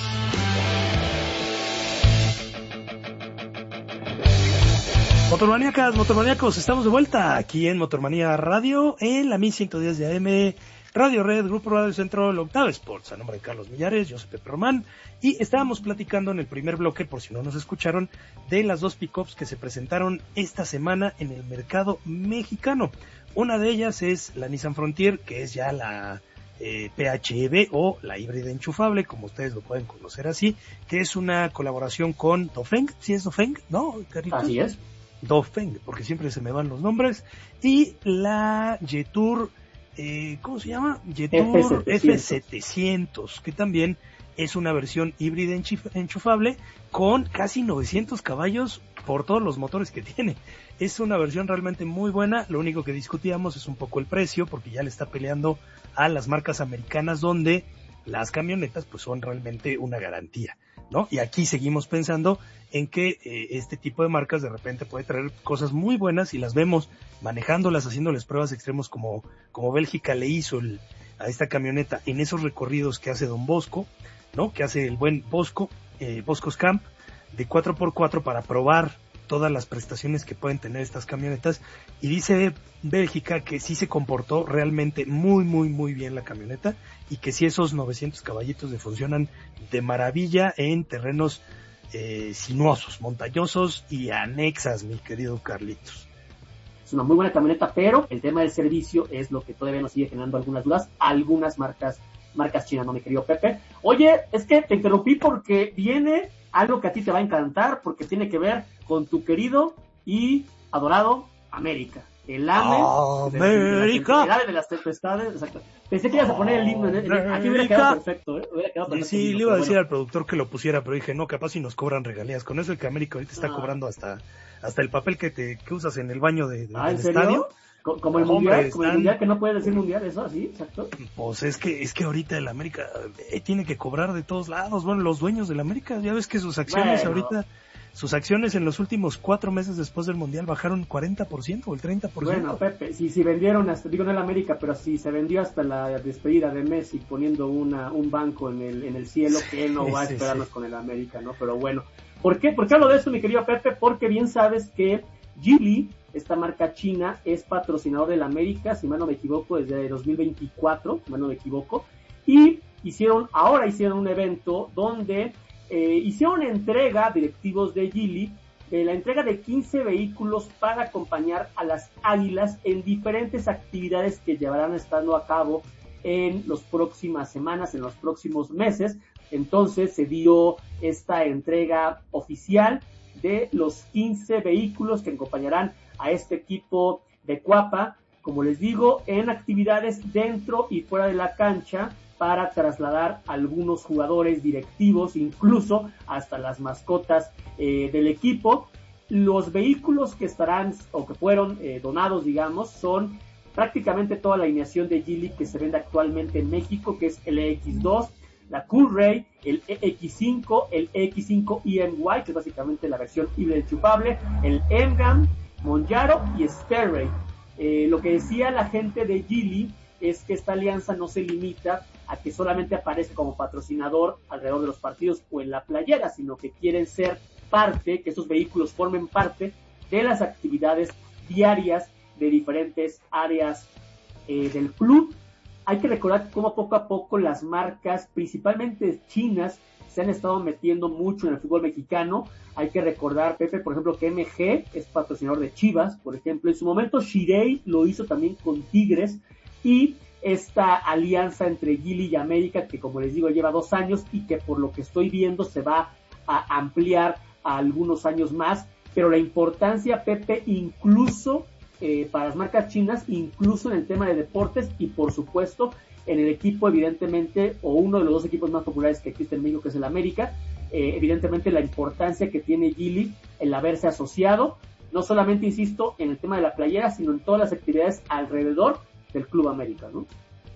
Motormaníacas, motormaníacos, estamos de vuelta aquí en Motormanía Radio, en la mil ciento diez de A M, Radio Red, Grupo Radio Centro, Octava Sports, a nombre de Carlos Millares, yo soy Pepe Román, y estábamos platicando en el primer bloque, por si no nos escucharon, de las dos pick-ups que se presentaron esta semana en el mercado mexicano. Una de ellas es la Nissan Frontier, que es ya la eh, P H E V o la híbrida enchufable, como ustedes lo pueden conocer así, que es una colaboración con Dongfeng, ¿sí es Dongfeng? ¿No, Carlitos? Así es. Dongfeng, porque siempre se me van los nombres, y la Jetour, eh, ¿cómo se llama? Jetour F setecientos, que también es una versión híbrida enchufable con casi novecientos caballos por todos los motores que tiene. Es una versión realmente muy buena. Lo único que discutíamos es un poco el precio, porque ya le está peleando a las marcas americanas, donde las camionetas pues son realmente una garantía, ¿no? Y aquí seguimos pensando en que eh, este tipo de marcas de repente puede traer cosas muy buenas y las vemos manejándolas, haciéndoles pruebas extremos como, como Bélgica le hizo el, a esta camioneta en esos recorridos que hace Don Bosco, ¿no? Que hace el buen Bosco, eh, Bosco's Camp, de cuatro por cuatro para probar todas las prestaciones que pueden tener estas camionetas, y dice Bélgica que sí se comportó realmente muy muy muy bien la camioneta, y que sí esos novecientos caballitos le funcionan de maravilla en terrenos eh, sinuosos, montañosos y anexas, mi querido Carlitos. Es una muy buena camioneta, pero el tema del servicio es lo que todavía nos sigue generando algunas dudas, algunas marcas marcas chinas, ¿no, mi querido Pepe? Oye, es que te interrumpí porque viene algo que a ti te va a encantar, porque tiene que ver con tu querido y adorado América. El AME. América. El ave de las tempestades. Exacto. Pensé que ibas a poner el himno. Aquí hubiera quedado perfecto, ¿eh? Hubiera quedado perfecto. Sí, le iba a decir bueno. al productor que lo pusiera, pero dije, no, capaz si nos cobran regalías. Con eso el que América ahorita está ah. cobrando hasta hasta el papel que te que usas en el baño de, de, ah, del ¿en serio? estadio. Como el Hombre, mundial, están... como el mundial que no puedes decir mundial, eso así, exacto. Pues es que es que ahorita el América eh, tiene que cobrar de todos lados. Bueno, los dueños del América, ya ves que sus acciones bueno. ahorita, sus acciones en los últimos cuatro meses después del mundial bajaron cuarenta por ciento o el treinta por ciento. Bueno, Pepe, si si vendieron hasta, digo no el América, pero si se vendió hasta la despedida de Messi poniendo una un banco en el en el cielo, que él no sí, va a esperarnos sí. con el América, ¿no? Pero bueno, ¿por qué? ¿Por qué hablo de eso, mi querido Pepe? Porque bien sabes que Geely, esta marca china, es patrocinador del América, si mal no me equivoco, desde dos mil veinticuatro, si mal no me equivoco, y hicieron, ahora hicieron un evento donde eh, hicieron entrega, directivos de Geely, eh, la entrega de quince vehículos para acompañar a las Águilas en diferentes actividades que llevarán estando a cabo en las próximas semanas, en los próximos meses. Entonces se dio esta entrega oficial de los quince vehículos que acompañarán a este equipo de Cuapa, como les digo, en actividades dentro y fuera de la cancha para trasladar a algunos jugadores directivos, incluso hasta las mascotas eh, del equipo. Los vehículos que estarán o que fueron eh, donados, digamos, son prácticamente toda la alineación de Geely que se vende actualmente en México, que es el E X dos, la Coolray, el E X cinco, el E X cinco E M Y, que es básicamente la versión híbrida enchufable, el M-Gam, Monjaro y Stairway. Eh, lo que decía la gente de Geely es que esta alianza no se limita a que solamente aparece como patrocinador alrededor de los partidos o en la playera, sino que quieren ser parte, que esos vehículos formen parte de las actividades diarias de diferentes áreas eh, del club. Hay que recordar cómo poco a poco las marcas, principalmente chinas, se han estado metiendo mucho en el fútbol mexicano. Hay que recordar, Pepe, por ejemplo, que M G es patrocinador de Chivas, por ejemplo. En su momento, Shirei lo hizo también con Tigres. Y esta alianza entre Geely y América, que como les digo, lleva dos años y que por lo que estoy viendo se va a ampliar a algunos años más. Pero la importancia, Pepe, incluso eh, para las marcas chinas, incluso en el tema de deportes y, por supuesto, en el equipo, evidentemente, o uno de los dos equipos más populares que existe en México, que es el América, eh, evidentemente la importancia que tiene Geely el haberse asociado, no solamente, insisto, en el tema de la playera, sino en todas las actividades alrededor del Club América, ¿no?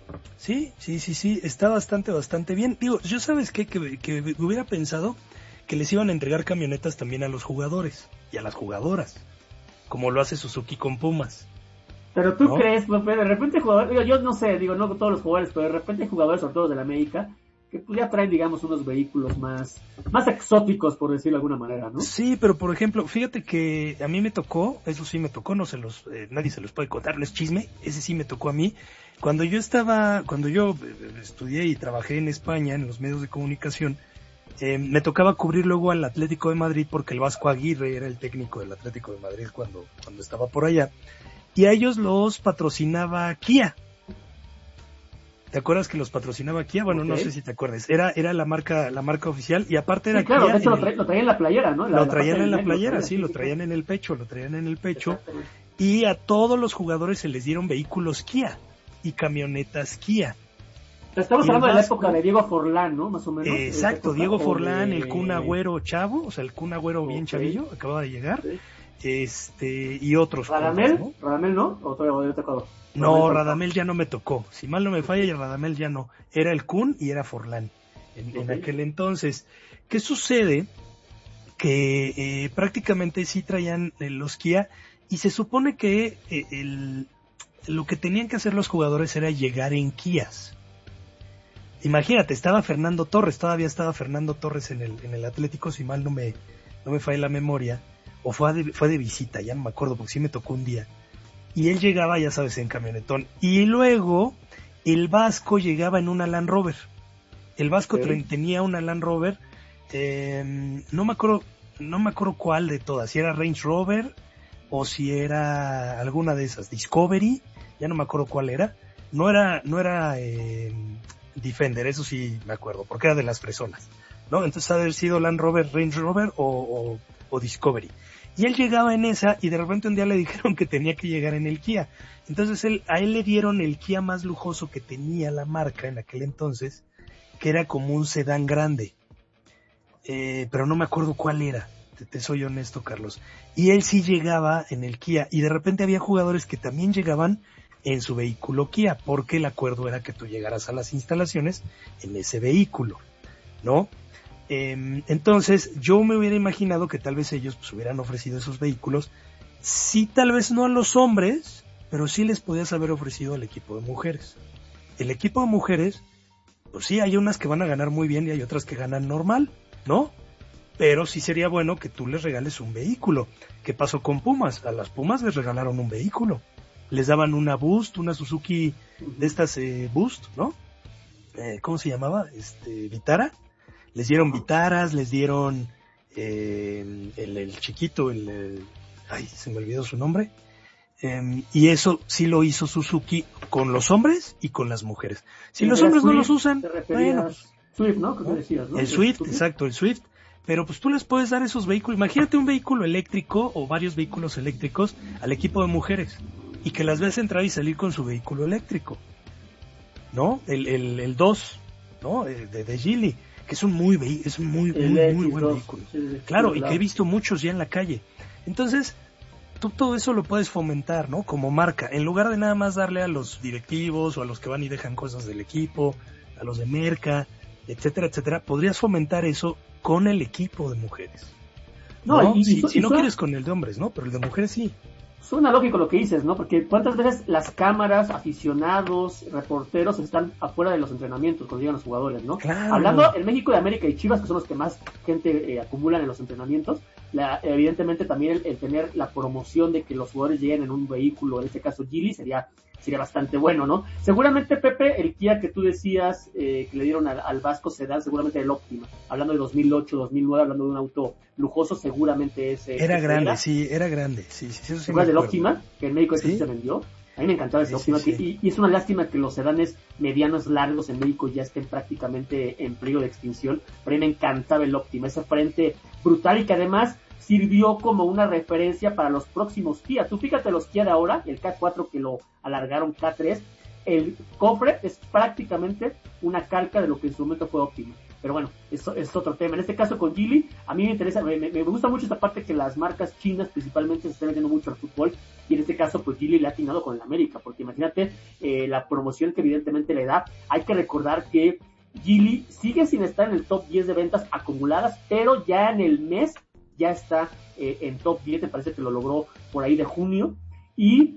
Sí, sí, sí, sí, está bastante, bastante bien. Digo, yo sabes qué, que, que hubiera pensado que les iban a entregar camionetas también a los jugadores y a las jugadoras, como lo hace Suzuki con Pumas. Pero tú ¿no? crees, Pepe, de repente jugadores, digo, yo no sé, digo, no con todos los jugadores, pero de repente hay jugadores, sobre todo de la América, que pues ya traen, digamos, unos vehículos más, más exóticos, por decirlo de alguna manera, ¿no? Sí, pero por ejemplo, fíjate que a mí me tocó, eso sí me tocó, no se los, eh, nadie se los puede contar, no es chisme, ese sí me tocó a mí. Cuando yo estaba, cuando yo estudié y trabajé en España, en los medios de comunicación, eh, me tocaba cubrir luego al Atlético de Madrid porque el Vasco Aguirre era el técnico del Atlético de Madrid cuando, cuando estaba por allá. Y a ellos los patrocinaba Kia. ¿Te acuerdas que los patrocinaba Kia? Bueno, okay. No sé si te acuerdas. Era era la marca la marca oficial y aparte era sí, claro, Kia. de hecho lo, tra- lo traían en la playera, ¿no? La, lo la traían en la medio, playera, lo sí, lo traían en el pecho, lo traían en el pecho. Y a todos los jugadores se les dieron vehículos Kia y camionetas Kia. Estamos hablando de la época de Diego Forlán, ¿no? Más o menos. Eh, exacto, Diego Forlán, de... el Kun Agüero chavo, o sea, el Kun Agüero okay. bien chavillo, acababa de llegar. Sí. Este, y otros. ¿Radamel? Cosas, ¿no? ¿Radamel no? ¿O todavía te tocó? No, Radamel ya no me tocó. Si mal no me falla, y Radamel ya no. Era el Kun y era Forlán en, okay. en aquel entonces. ¿Qué sucede? Que eh, prácticamente sí traían eh, los Kia y se supone que eh, el, lo que tenían que hacer los jugadores era llegar en Kias. Imagínate, estaba Fernando Torres, todavía estaba Fernando Torres en el, en el Atlético, si mal no me, no me falla la memoria. O fue de, fue de visita, ya no me acuerdo, porque sí me tocó un día. Y él llegaba, ya sabes, en camionetón. Y luego, el Vasco llegaba en una Land Rover. El Vasco okay. tenía una Land Rover, eh, no me acuerdo, no me acuerdo cuál de todas, si era Range Rover, o si era alguna de esas, Discovery, ya no me acuerdo cuál era. No era, no era, eh, Defender, eso sí me acuerdo, porque era de las fresonas, ¿no? Entonces, ha de haber sido Land Rover, Range Rover, o, o o Discovery. Y él llegaba en esa y de repente un día le dijeron que tenía que llegar en el Kia. Entonces él, a él le dieron el Kia más lujoso que tenía la marca en aquel entonces, que era como un sedán grande. Eh, pero no me acuerdo cuál era, te, te soy honesto, Carlos. Y él sí llegaba en el Kia y de repente había jugadores que también llegaban en su vehículo Kia, porque el acuerdo era que tú llegaras a las instalaciones en ese vehículo, ¿no? Entonces yo me hubiera imaginado que tal vez ellos pues hubieran ofrecido esos vehículos, sí, tal vez no a los hombres, pero sí les podías haber ofrecido al equipo de mujeres. El equipo de mujeres, pues sí, hay unas que van a ganar muy bien y hay otras que ganan normal, ¿no? Pero sí sería bueno que tú les regales un vehículo. ¿Qué pasó con Pumas? A las Pumas les regalaron un vehículo, les daban una Boost, una Suzuki de estas eh, Boost, ¿no? Eh, ¿cómo se llamaba? Este, Vitara. Les dieron Vitaras, les dieron eh, el, el chiquito, el, el... Ay, se me olvidó su nombre. Eh, y eso sí lo hizo Suzuki con los hombres y con las mujeres. Si los hombres Swift, no los usan, bueno, pues, Swift, ¿no? ¿Qué decías, no? El Swift, exacto, el Swift. Pero pues tú les puedes dar esos vehículos. Imagínate un vehículo eléctrico o varios vehículos eléctricos al equipo de mujeres y que las veas entrar y salir con su vehículo eléctrico, ¿no? El el el dos, ¿no? De, de Geely. Que es un muy es un muy muy, muy, muy buen vehículo. Sí, sí, claro, sí, y que he visto muchos ya en la calle. Entonces, tú todo eso lo puedes fomentar, ¿no? Como marca, en lugar de nada más darle a los directivos o a los que van y dejan cosas del equipo, a los de merca, etcétera, etcétera, podrías fomentar eso con el equipo de mujeres. No, ¿no? Y, si, y, si y no son... quieres con el de hombres, ¿no? Pero el de mujeres sí. Suena lógico lo que dices, ¿no? Porque cuántas veces las cámaras, aficionados, reporteros están afuera de los entrenamientos cuando llegan los jugadores, ¿no? Claro. Hablando en México de América y Chivas, que son los que más gente eh, acumulan en los entrenamientos, la, evidentemente también el, el tener la promoción de que los jugadores lleguen en un vehículo, en este caso Geely, sería sería bastante bueno, ¿no? Seguramente, Pepe, el Kia que tú decías eh, que le dieron al, al Vasco Sedán, seguramente el Optima, hablando de dos mil ocho, dos mil nueve, hablando de un auto lujoso, seguramente ese... Era ese grande, era. sí, era grande, sí, sí, eso sí. ¿Te acuerdas del Optima? Que en México ¿Sí? se vendió. A mí me encantaba ese sí, Optima, sí, sí. Que, y, y es una lástima que los sedanes medianos largos en México ya estén prácticamente en peligro de extinción, pero a mí me encantaba el Optima, ese frente brutal y que además sirvió como una referencia para los próximos Kia. Tú fíjate los Kia de ahora, el K cuatro que lo alargaron K tres, el cofre es prácticamente una calca de lo que en su momento fue Optima. Pero bueno, eso es otro tema. En este caso con Geely, a mí me interesa, me, me gusta mucho esta parte que las marcas chinas principalmente se están metiendo mucho al fútbol, y en este caso pues Geely le ha atinado con el América, porque imagínate eh, la promoción que evidentemente le da. Hay que recordar que Geely sigue sin estar en el top diez de ventas acumuladas, pero ya en el mes ya está eh, en top diez, me parece que lo logró por ahí de junio, y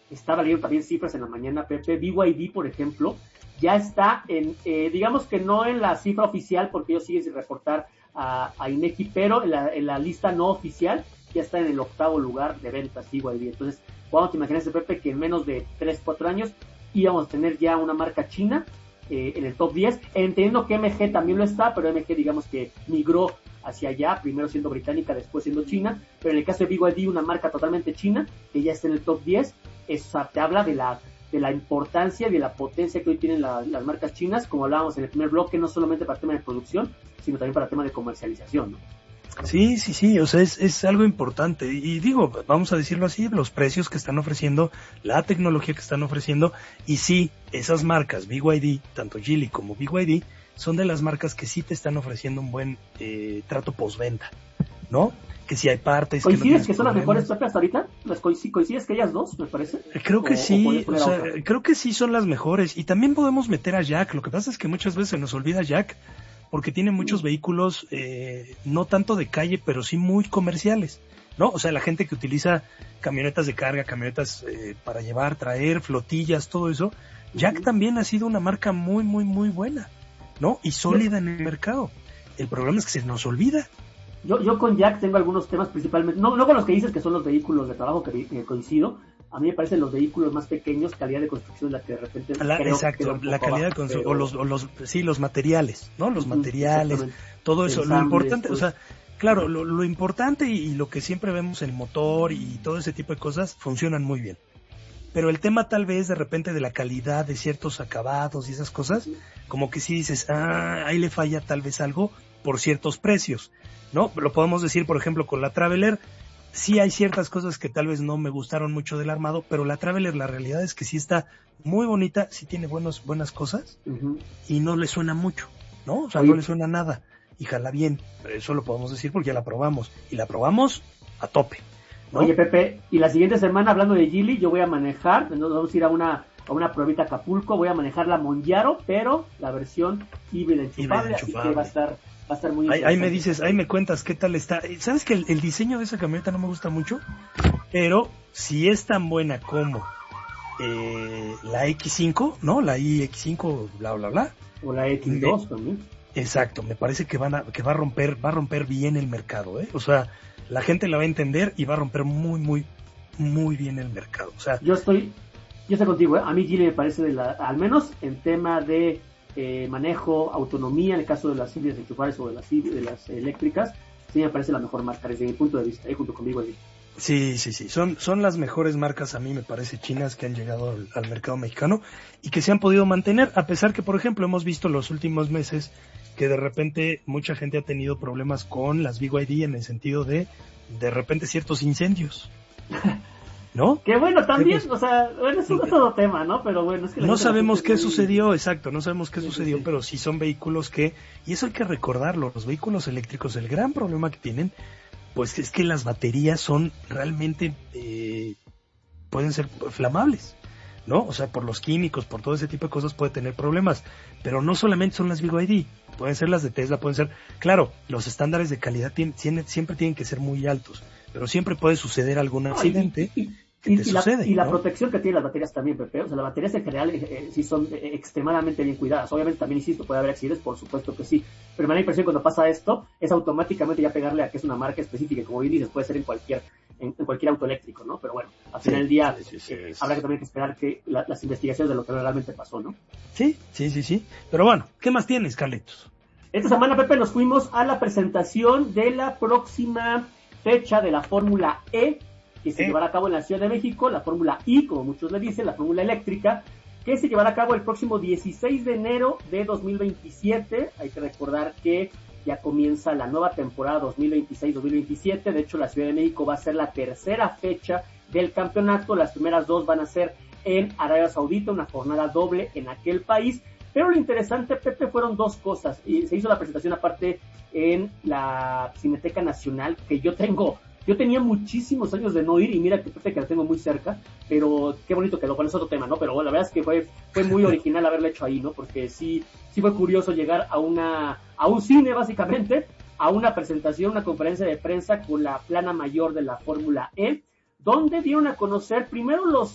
estaba leyendo también cifras en la mañana, Pepe, B Y D, por ejemplo, ya está en, eh, digamos que no en la cifra oficial, porque ellos siguen sin reportar a, a INEGI, pero en la, en la lista no oficial, ya está en el octavo lugar de ventas B Y D. Entonces, ¿cuándo te imaginas, Pepe, que en menos de tres, cuatro años íbamos a tener ya una marca china eh, en el top diez? Entendiendo que M G también lo está, pero M G digamos que migró hacia allá, primero siendo británica, después siendo china, pero en el caso de B Y D, una marca totalmente china, que ya está en el top diez, eso te habla de la de la importancia y de la potencia que hoy tienen la, las marcas chinas, como hablábamos en el primer bloque, no solamente para el tema de producción, sino también para el tema de comercialización, ¿no? Sí, sí, sí, o sea, es, es algo importante. Y digo, vamos a decirlo así, los precios que están ofreciendo, la tecnología que están ofreciendo, y sí, esas marcas, B Y D, tanto Geely como B Y D, son de las marcas que sí te están ofreciendo un buen eh, trato postventa, ¿no? Que si hay partes... ¿Coincides que, no que son las mejores Pepe hasta ahorita? ¿Coincides que ellas dos, me parece? Creo que o, sí, o, o sea, creo que sí son las mejores. Y también podemos meter a Jack. Lo que pasa es que muchas veces se nos olvida Jack, porque tiene muchos vehículos, eh, no tanto de calle, pero sí muy comerciales, ¿no? O sea, la gente que utiliza camionetas de carga, camionetas eh, para llevar, traer, flotillas, todo eso. Jack uh-huh. también ha sido una marca muy, muy, muy buena, ¿no? Y sólida en el mercado. El problema es que se nos olvida. Yo, yo con Jack tengo algunos temas principalmente, no, no con los que dices que son los vehículos de trabajo que, que coincido. A mí me parecen los vehículos más pequeños, calidad de construcción, la que de repente la, creo exacto, que la calidad de construcción, pero... o los, o los, sí, los materiales, ¿no? Los materiales, todo eso. Ensambles, lo importante, pues... o sea, claro, lo, lo importante y, y lo que siempre vemos en el motor y todo ese tipo de cosas funcionan muy bien. Pero el tema tal vez de repente de la calidad de ciertos acabados y esas cosas, como que sí dices, ah, ahí le falla tal vez algo por ciertos precios, ¿no? Lo podemos decir, por ejemplo, con la Traveler, sí hay ciertas cosas que tal vez no me gustaron mucho del armado, pero la Traveler, la realidad es que sí está muy bonita, sí tiene buenos, buenas cosas, uh-huh. y no le suena mucho, ¿no? O sea, Oye. no le suena nada, y jala bien, eso lo podemos decir porque ya la probamos, y la probamos a tope, ¿no? Oye, Pepe, y la siguiente semana, hablando de Geely, yo voy a manejar, nos vamos a ir a una, a una pruebita a Acapulco, voy a manejar la Monjaro, pero la versión híbrida enchufable, así que va a estar... Va a estar muy ahí, ahí me dices, ahí me cuentas qué tal está. ¿Sabes que el, el diseño de esa camioneta no me gusta mucho? Pero si es tan buena como eh, la X cinco, ¿no? La i X cinco, bla, bla, bla. O la X dos me, también. Exacto, me parece que van a, que va a romper, va a romper bien el mercado, ¿eh? O sea, la gente la va a entender y va a romper muy, muy, muy bien el mercado. O sea, yo estoy, yo estoy contigo, ¿eh? A mí Geely me parece de la, al menos en tema de Eh, manejo, autonomía, en el caso de las híbridas enchufables o de las, de las eléctricas, sí me parece la mejor marca desde mi punto de vista, ahí junto conmigo. Ahí. Sí, sí, sí, son, son las mejores marcas, a mí me parece, chinas que han llegado al, al mercado mexicano y que se han podido mantener, a pesar que, por ejemplo, hemos visto los últimos meses que de repente mucha gente ha tenido problemas con las B Y D en el sentido de, de repente, ciertos incendios. ¿No? Que bueno, también, o sea, bueno, es un todo tema, ¿no? Pero bueno, es que... No sabemos qué sucedió, exacto, no sabemos qué sí, sucedió, sí, sí. Pero sí son vehículos que, y eso hay que recordarlo, los vehículos eléctricos, el gran problema que tienen, pues es que las baterías son realmente, eh, pueden ser flamables, ¿no? O sea, por los químicos, por todo ese tipo de cosas puede tener problemas, pero no solamente son las B Y D, pueden ser las de Tesla, pueden ser, claro, los estándares de calidad tienen, siempre tienen que ser muy altos, pero siempre puede suceder algún accidente. Ay, y, y, Y, y, sucede, la, y ¿no? La protección que tienen las baterías también, Pepe, o sea, las baterías en general eh, eh, sí son eh, extremadamente bien cuidadas. Obviamente también, insisto, puede haber accidentes, por supuesto que sí, pero me da la impresión que cuando pasa esto, es automáticamente ya pegarle a que es una marca específica, como bien dices, puede ser en cualquier en, en cualquier auto eléctrico, ¿no? Pero bueno, al final del día sí, sí, sí, eh, sí. habrá que también que esperar que la, las investigaciones de lo que realmente pasó, ¿no? Sí, sí, sí, sí. Pero bueno, ¿qué más tienes, Carlitos? Esta semana, Pepe, nos fuimos a la presentación de la próxima fecha de la Fórmula E, que se eh. llevará a cabo en la Ciudad de México, la Fórmula I, como muchos le dicen, la Fórmula Eléctrica, que se llevará a cabo el próximo dieciséis de enero de dos mil veintisiete. Hay que recordar que ya comienza la nueva temporada dos mil veintiséis dos mil veintisiete. De hecho, la Ciudad de México va a ser la tercera fecha del campeonato. Las primeras dos van a ser en Arabia Saudita, una jornada doble en aquel país. Pero lo interesante, Pepe, fueron dos cosas. Y se hizo la presentación aparte en la Cineteca Nacional, que yo tengo... Yo tenía muchísimos años de no ir, y mira que Pepe, que la tengo muy cerca, pero qué bonito quedó, con eso otro tema, ¿no? Pero bueno, la verdad es que fue, fue muy original haberlo hecho ahí, ¿no? Porque sí, sí fue curioso llegar a una, a un cine, básicamente, a una presentación, una conferencia de prensa con la plana mayor de la Fórmula E, donde dieron a conocer primero los,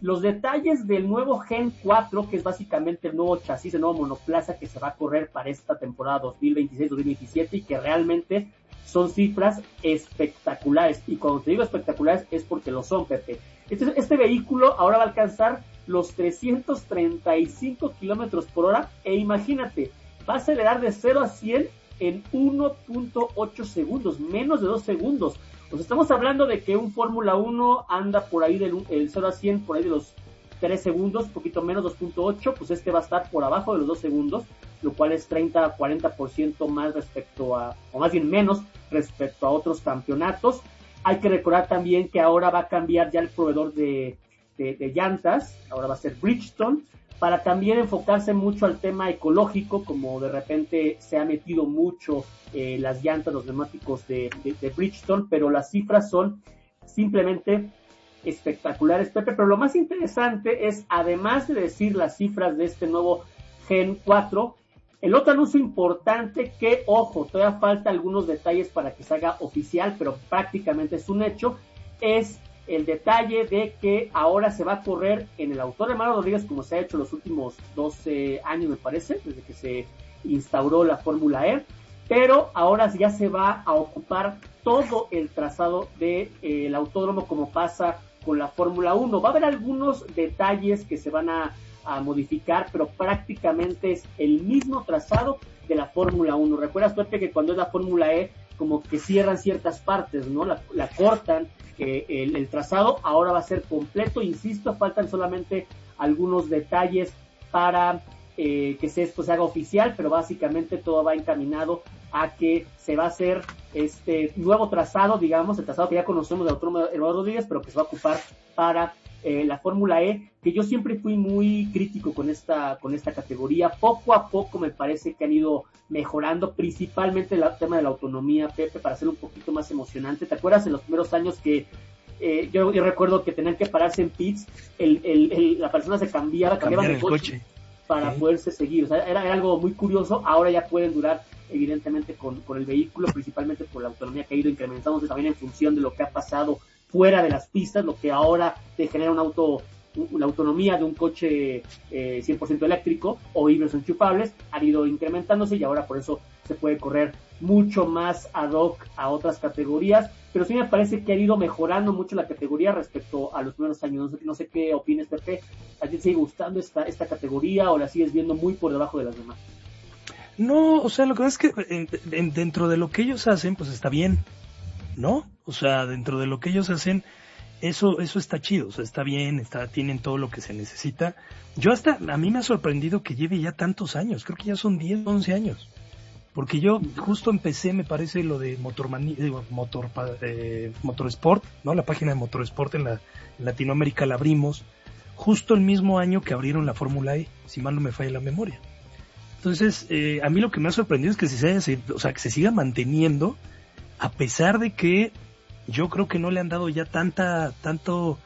los detalles del nuevo Gen cuatro, que es básicamente el nuevo chasis, el nuevo monoplaza que se va a correr para esta temporada dos mil veintiséis dos mil veintisiete y que realmente son cifras espectaculares. Y cuando te digo espectaculares es porque lo son, Pepe. Este, este vehículo ahora va a alcanzar los trescientos treinta y cinco kilómetros por hora e imagínate, va a acelerar de cero a cien en uno punto ocho segundos, menos de dos segundos. Pues estamos hablando de que un Fórmula uno anda por ahí del el cero a cien, por ahí de los tres segundos, poquito menos, dos punto ocho, pues este va a estar por abajo de los dos segundos, lo cual es treinta a cuarenta por ciento más respecto a, o más bien menos respecto a otros campeonatos. Hay que recordar también que ahora va a cambiar ya el proveedor de, de, de llantas, ahora va a ser Bridgestone, para también enfocarse mucho al tema ecológico, como de repente se ha metido mucho eh, las llantas, los neumáticos de, de, de Bridgestone, pero las cifras son simplemente espectaculares, Pepe. Pero lo más interesante es, además de decir las cifras de este nuevo Gen cuatro, el otro anuncio importante que, ojo, todavía falta algunos detalles para que se haga oficial, pero prácticamente es un hecho, es el detalle de que ahora se va a correr en el Autódromo Hermano Rodríguez, como se ha hecho los últimos doce años, me parece, desde que se instauró la Fórmula E, pero ahora ya se va a ocupar todo el trazado del de, eh, autódromo, como pasa con la Fórmula uno. Va a haber algunos detalles que se van a, a modificar, pero prácticamente es el mismo trazado de la Fórmula uno. ¿Recuerdas, Pepe, que cuando es la Fórmula E, como que cierran ciertas partes, ¿no? La, la cortan, eh, el, el trazado ahora va a ser completo, insisto, faltan solamente algunos detalles para eh, que se, esto se haga oficial, pero básicamente todo va encaminado a que se va a hacer este nuevo trazado, digamos, el trazado que ya conocemos del Autódromo Hermano Rodríguez, pero que se va a ocupar para eh, la Fórmula E, que yo siempre fui muy crítico con esta con esta categoría. Poco a poco me parece que han ido mejorando, principalmente el tema de la autonomía, Pepe, para hacerlo un poquito más emocionante. ¿Te acuerdas en los primeros años que eh, yo, yo recuerdo que tenían que pararse en pits, el, el, el, la persona se cambiaba, cambiaba de coche, coche para sí. poderse seguir? O sea, era, era algo muy curioso. Ahora ya pueden durar evidentemente con, con el vehículo, principalmente por la autonomía que ha ido incrementándose también en función de lo que ha pasado fuera de las pistas, lo que ahora te genera un auto, la autonomía de un coche eh, cien por ciento eléctrico o híbridos enchufables, ha ido incrementándose y ahora por eso se puede correr mucho más ad hoc a otras categorías, pero sí me parece que ha ido mejorando mucho la categoría respecto a los primeros años. No sé, no sé qué opinas, Pepe. ¿A ti te sigue gustando esta, esta categoría o la sigues viendo muy por debajo de las demás? No, o sea, lo que pasa es que en, en, dentro de lo que ellos hacen, pues está bien, ¿no? O sea, dentro de lo que ellos hacen, eso eso está chido, o sea, está bien, está tienen todo lo que se necesita. Yo hasta, a mí me ha sorprendido que lleve ya tantos años, creo que ya son diez, once años. Porque yo justo empecé, me parece, lo de Motormani, eh, Motor, eh, Motorsport, ¿no? La página de Motorsport en, la, en Latinoamérica la abrimos justo el mismo año que abrieron la Fórmula E, si mal no me falla la memoria. Entonces, eh, a mí lo que me ha sorprendido es que se, haya, o sea, que se siga manteniendo, a pesar de que yo creo que no le han dado ya tanta, tanto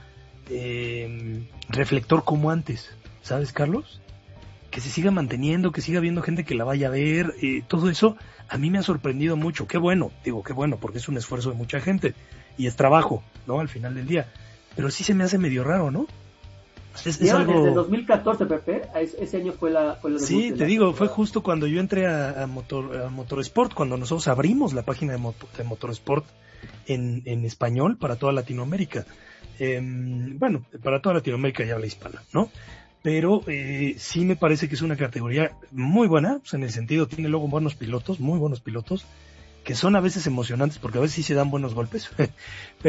eh, reflector como antes, ¿sabes, Carlos? Que se siga manteniendo, que siga habiendo gente que la vaya a ver, eh, todo eso a mí me ha sorprendido mucho. Qué bueno, digo qué bueno, porque es un esfuerzo de mucha gente y es trabajo, ¿no? Al final del día. Pero sí se me hace medio raro, ¿no? Es, es algo... Desde dos mil catorce, Pepe, ese año fue la... Fue la sí, te digo, fue justo cuando yo entré a, a, Motor, a Motorsport, cuando nosotros abrimos la página de, Motor, de Motorsport en, en español para toda Latinoamérica. Eh, bueno, para toda Latinoamérica y habla hispana, ¿no? Pero eh, sí me parece que es una categoría muy buena, pues en el sentido, tiene luego buenos pilotos, muy buenos pilotos, que son a veces emocionantes, porque a veces sí se dan buenos golpes,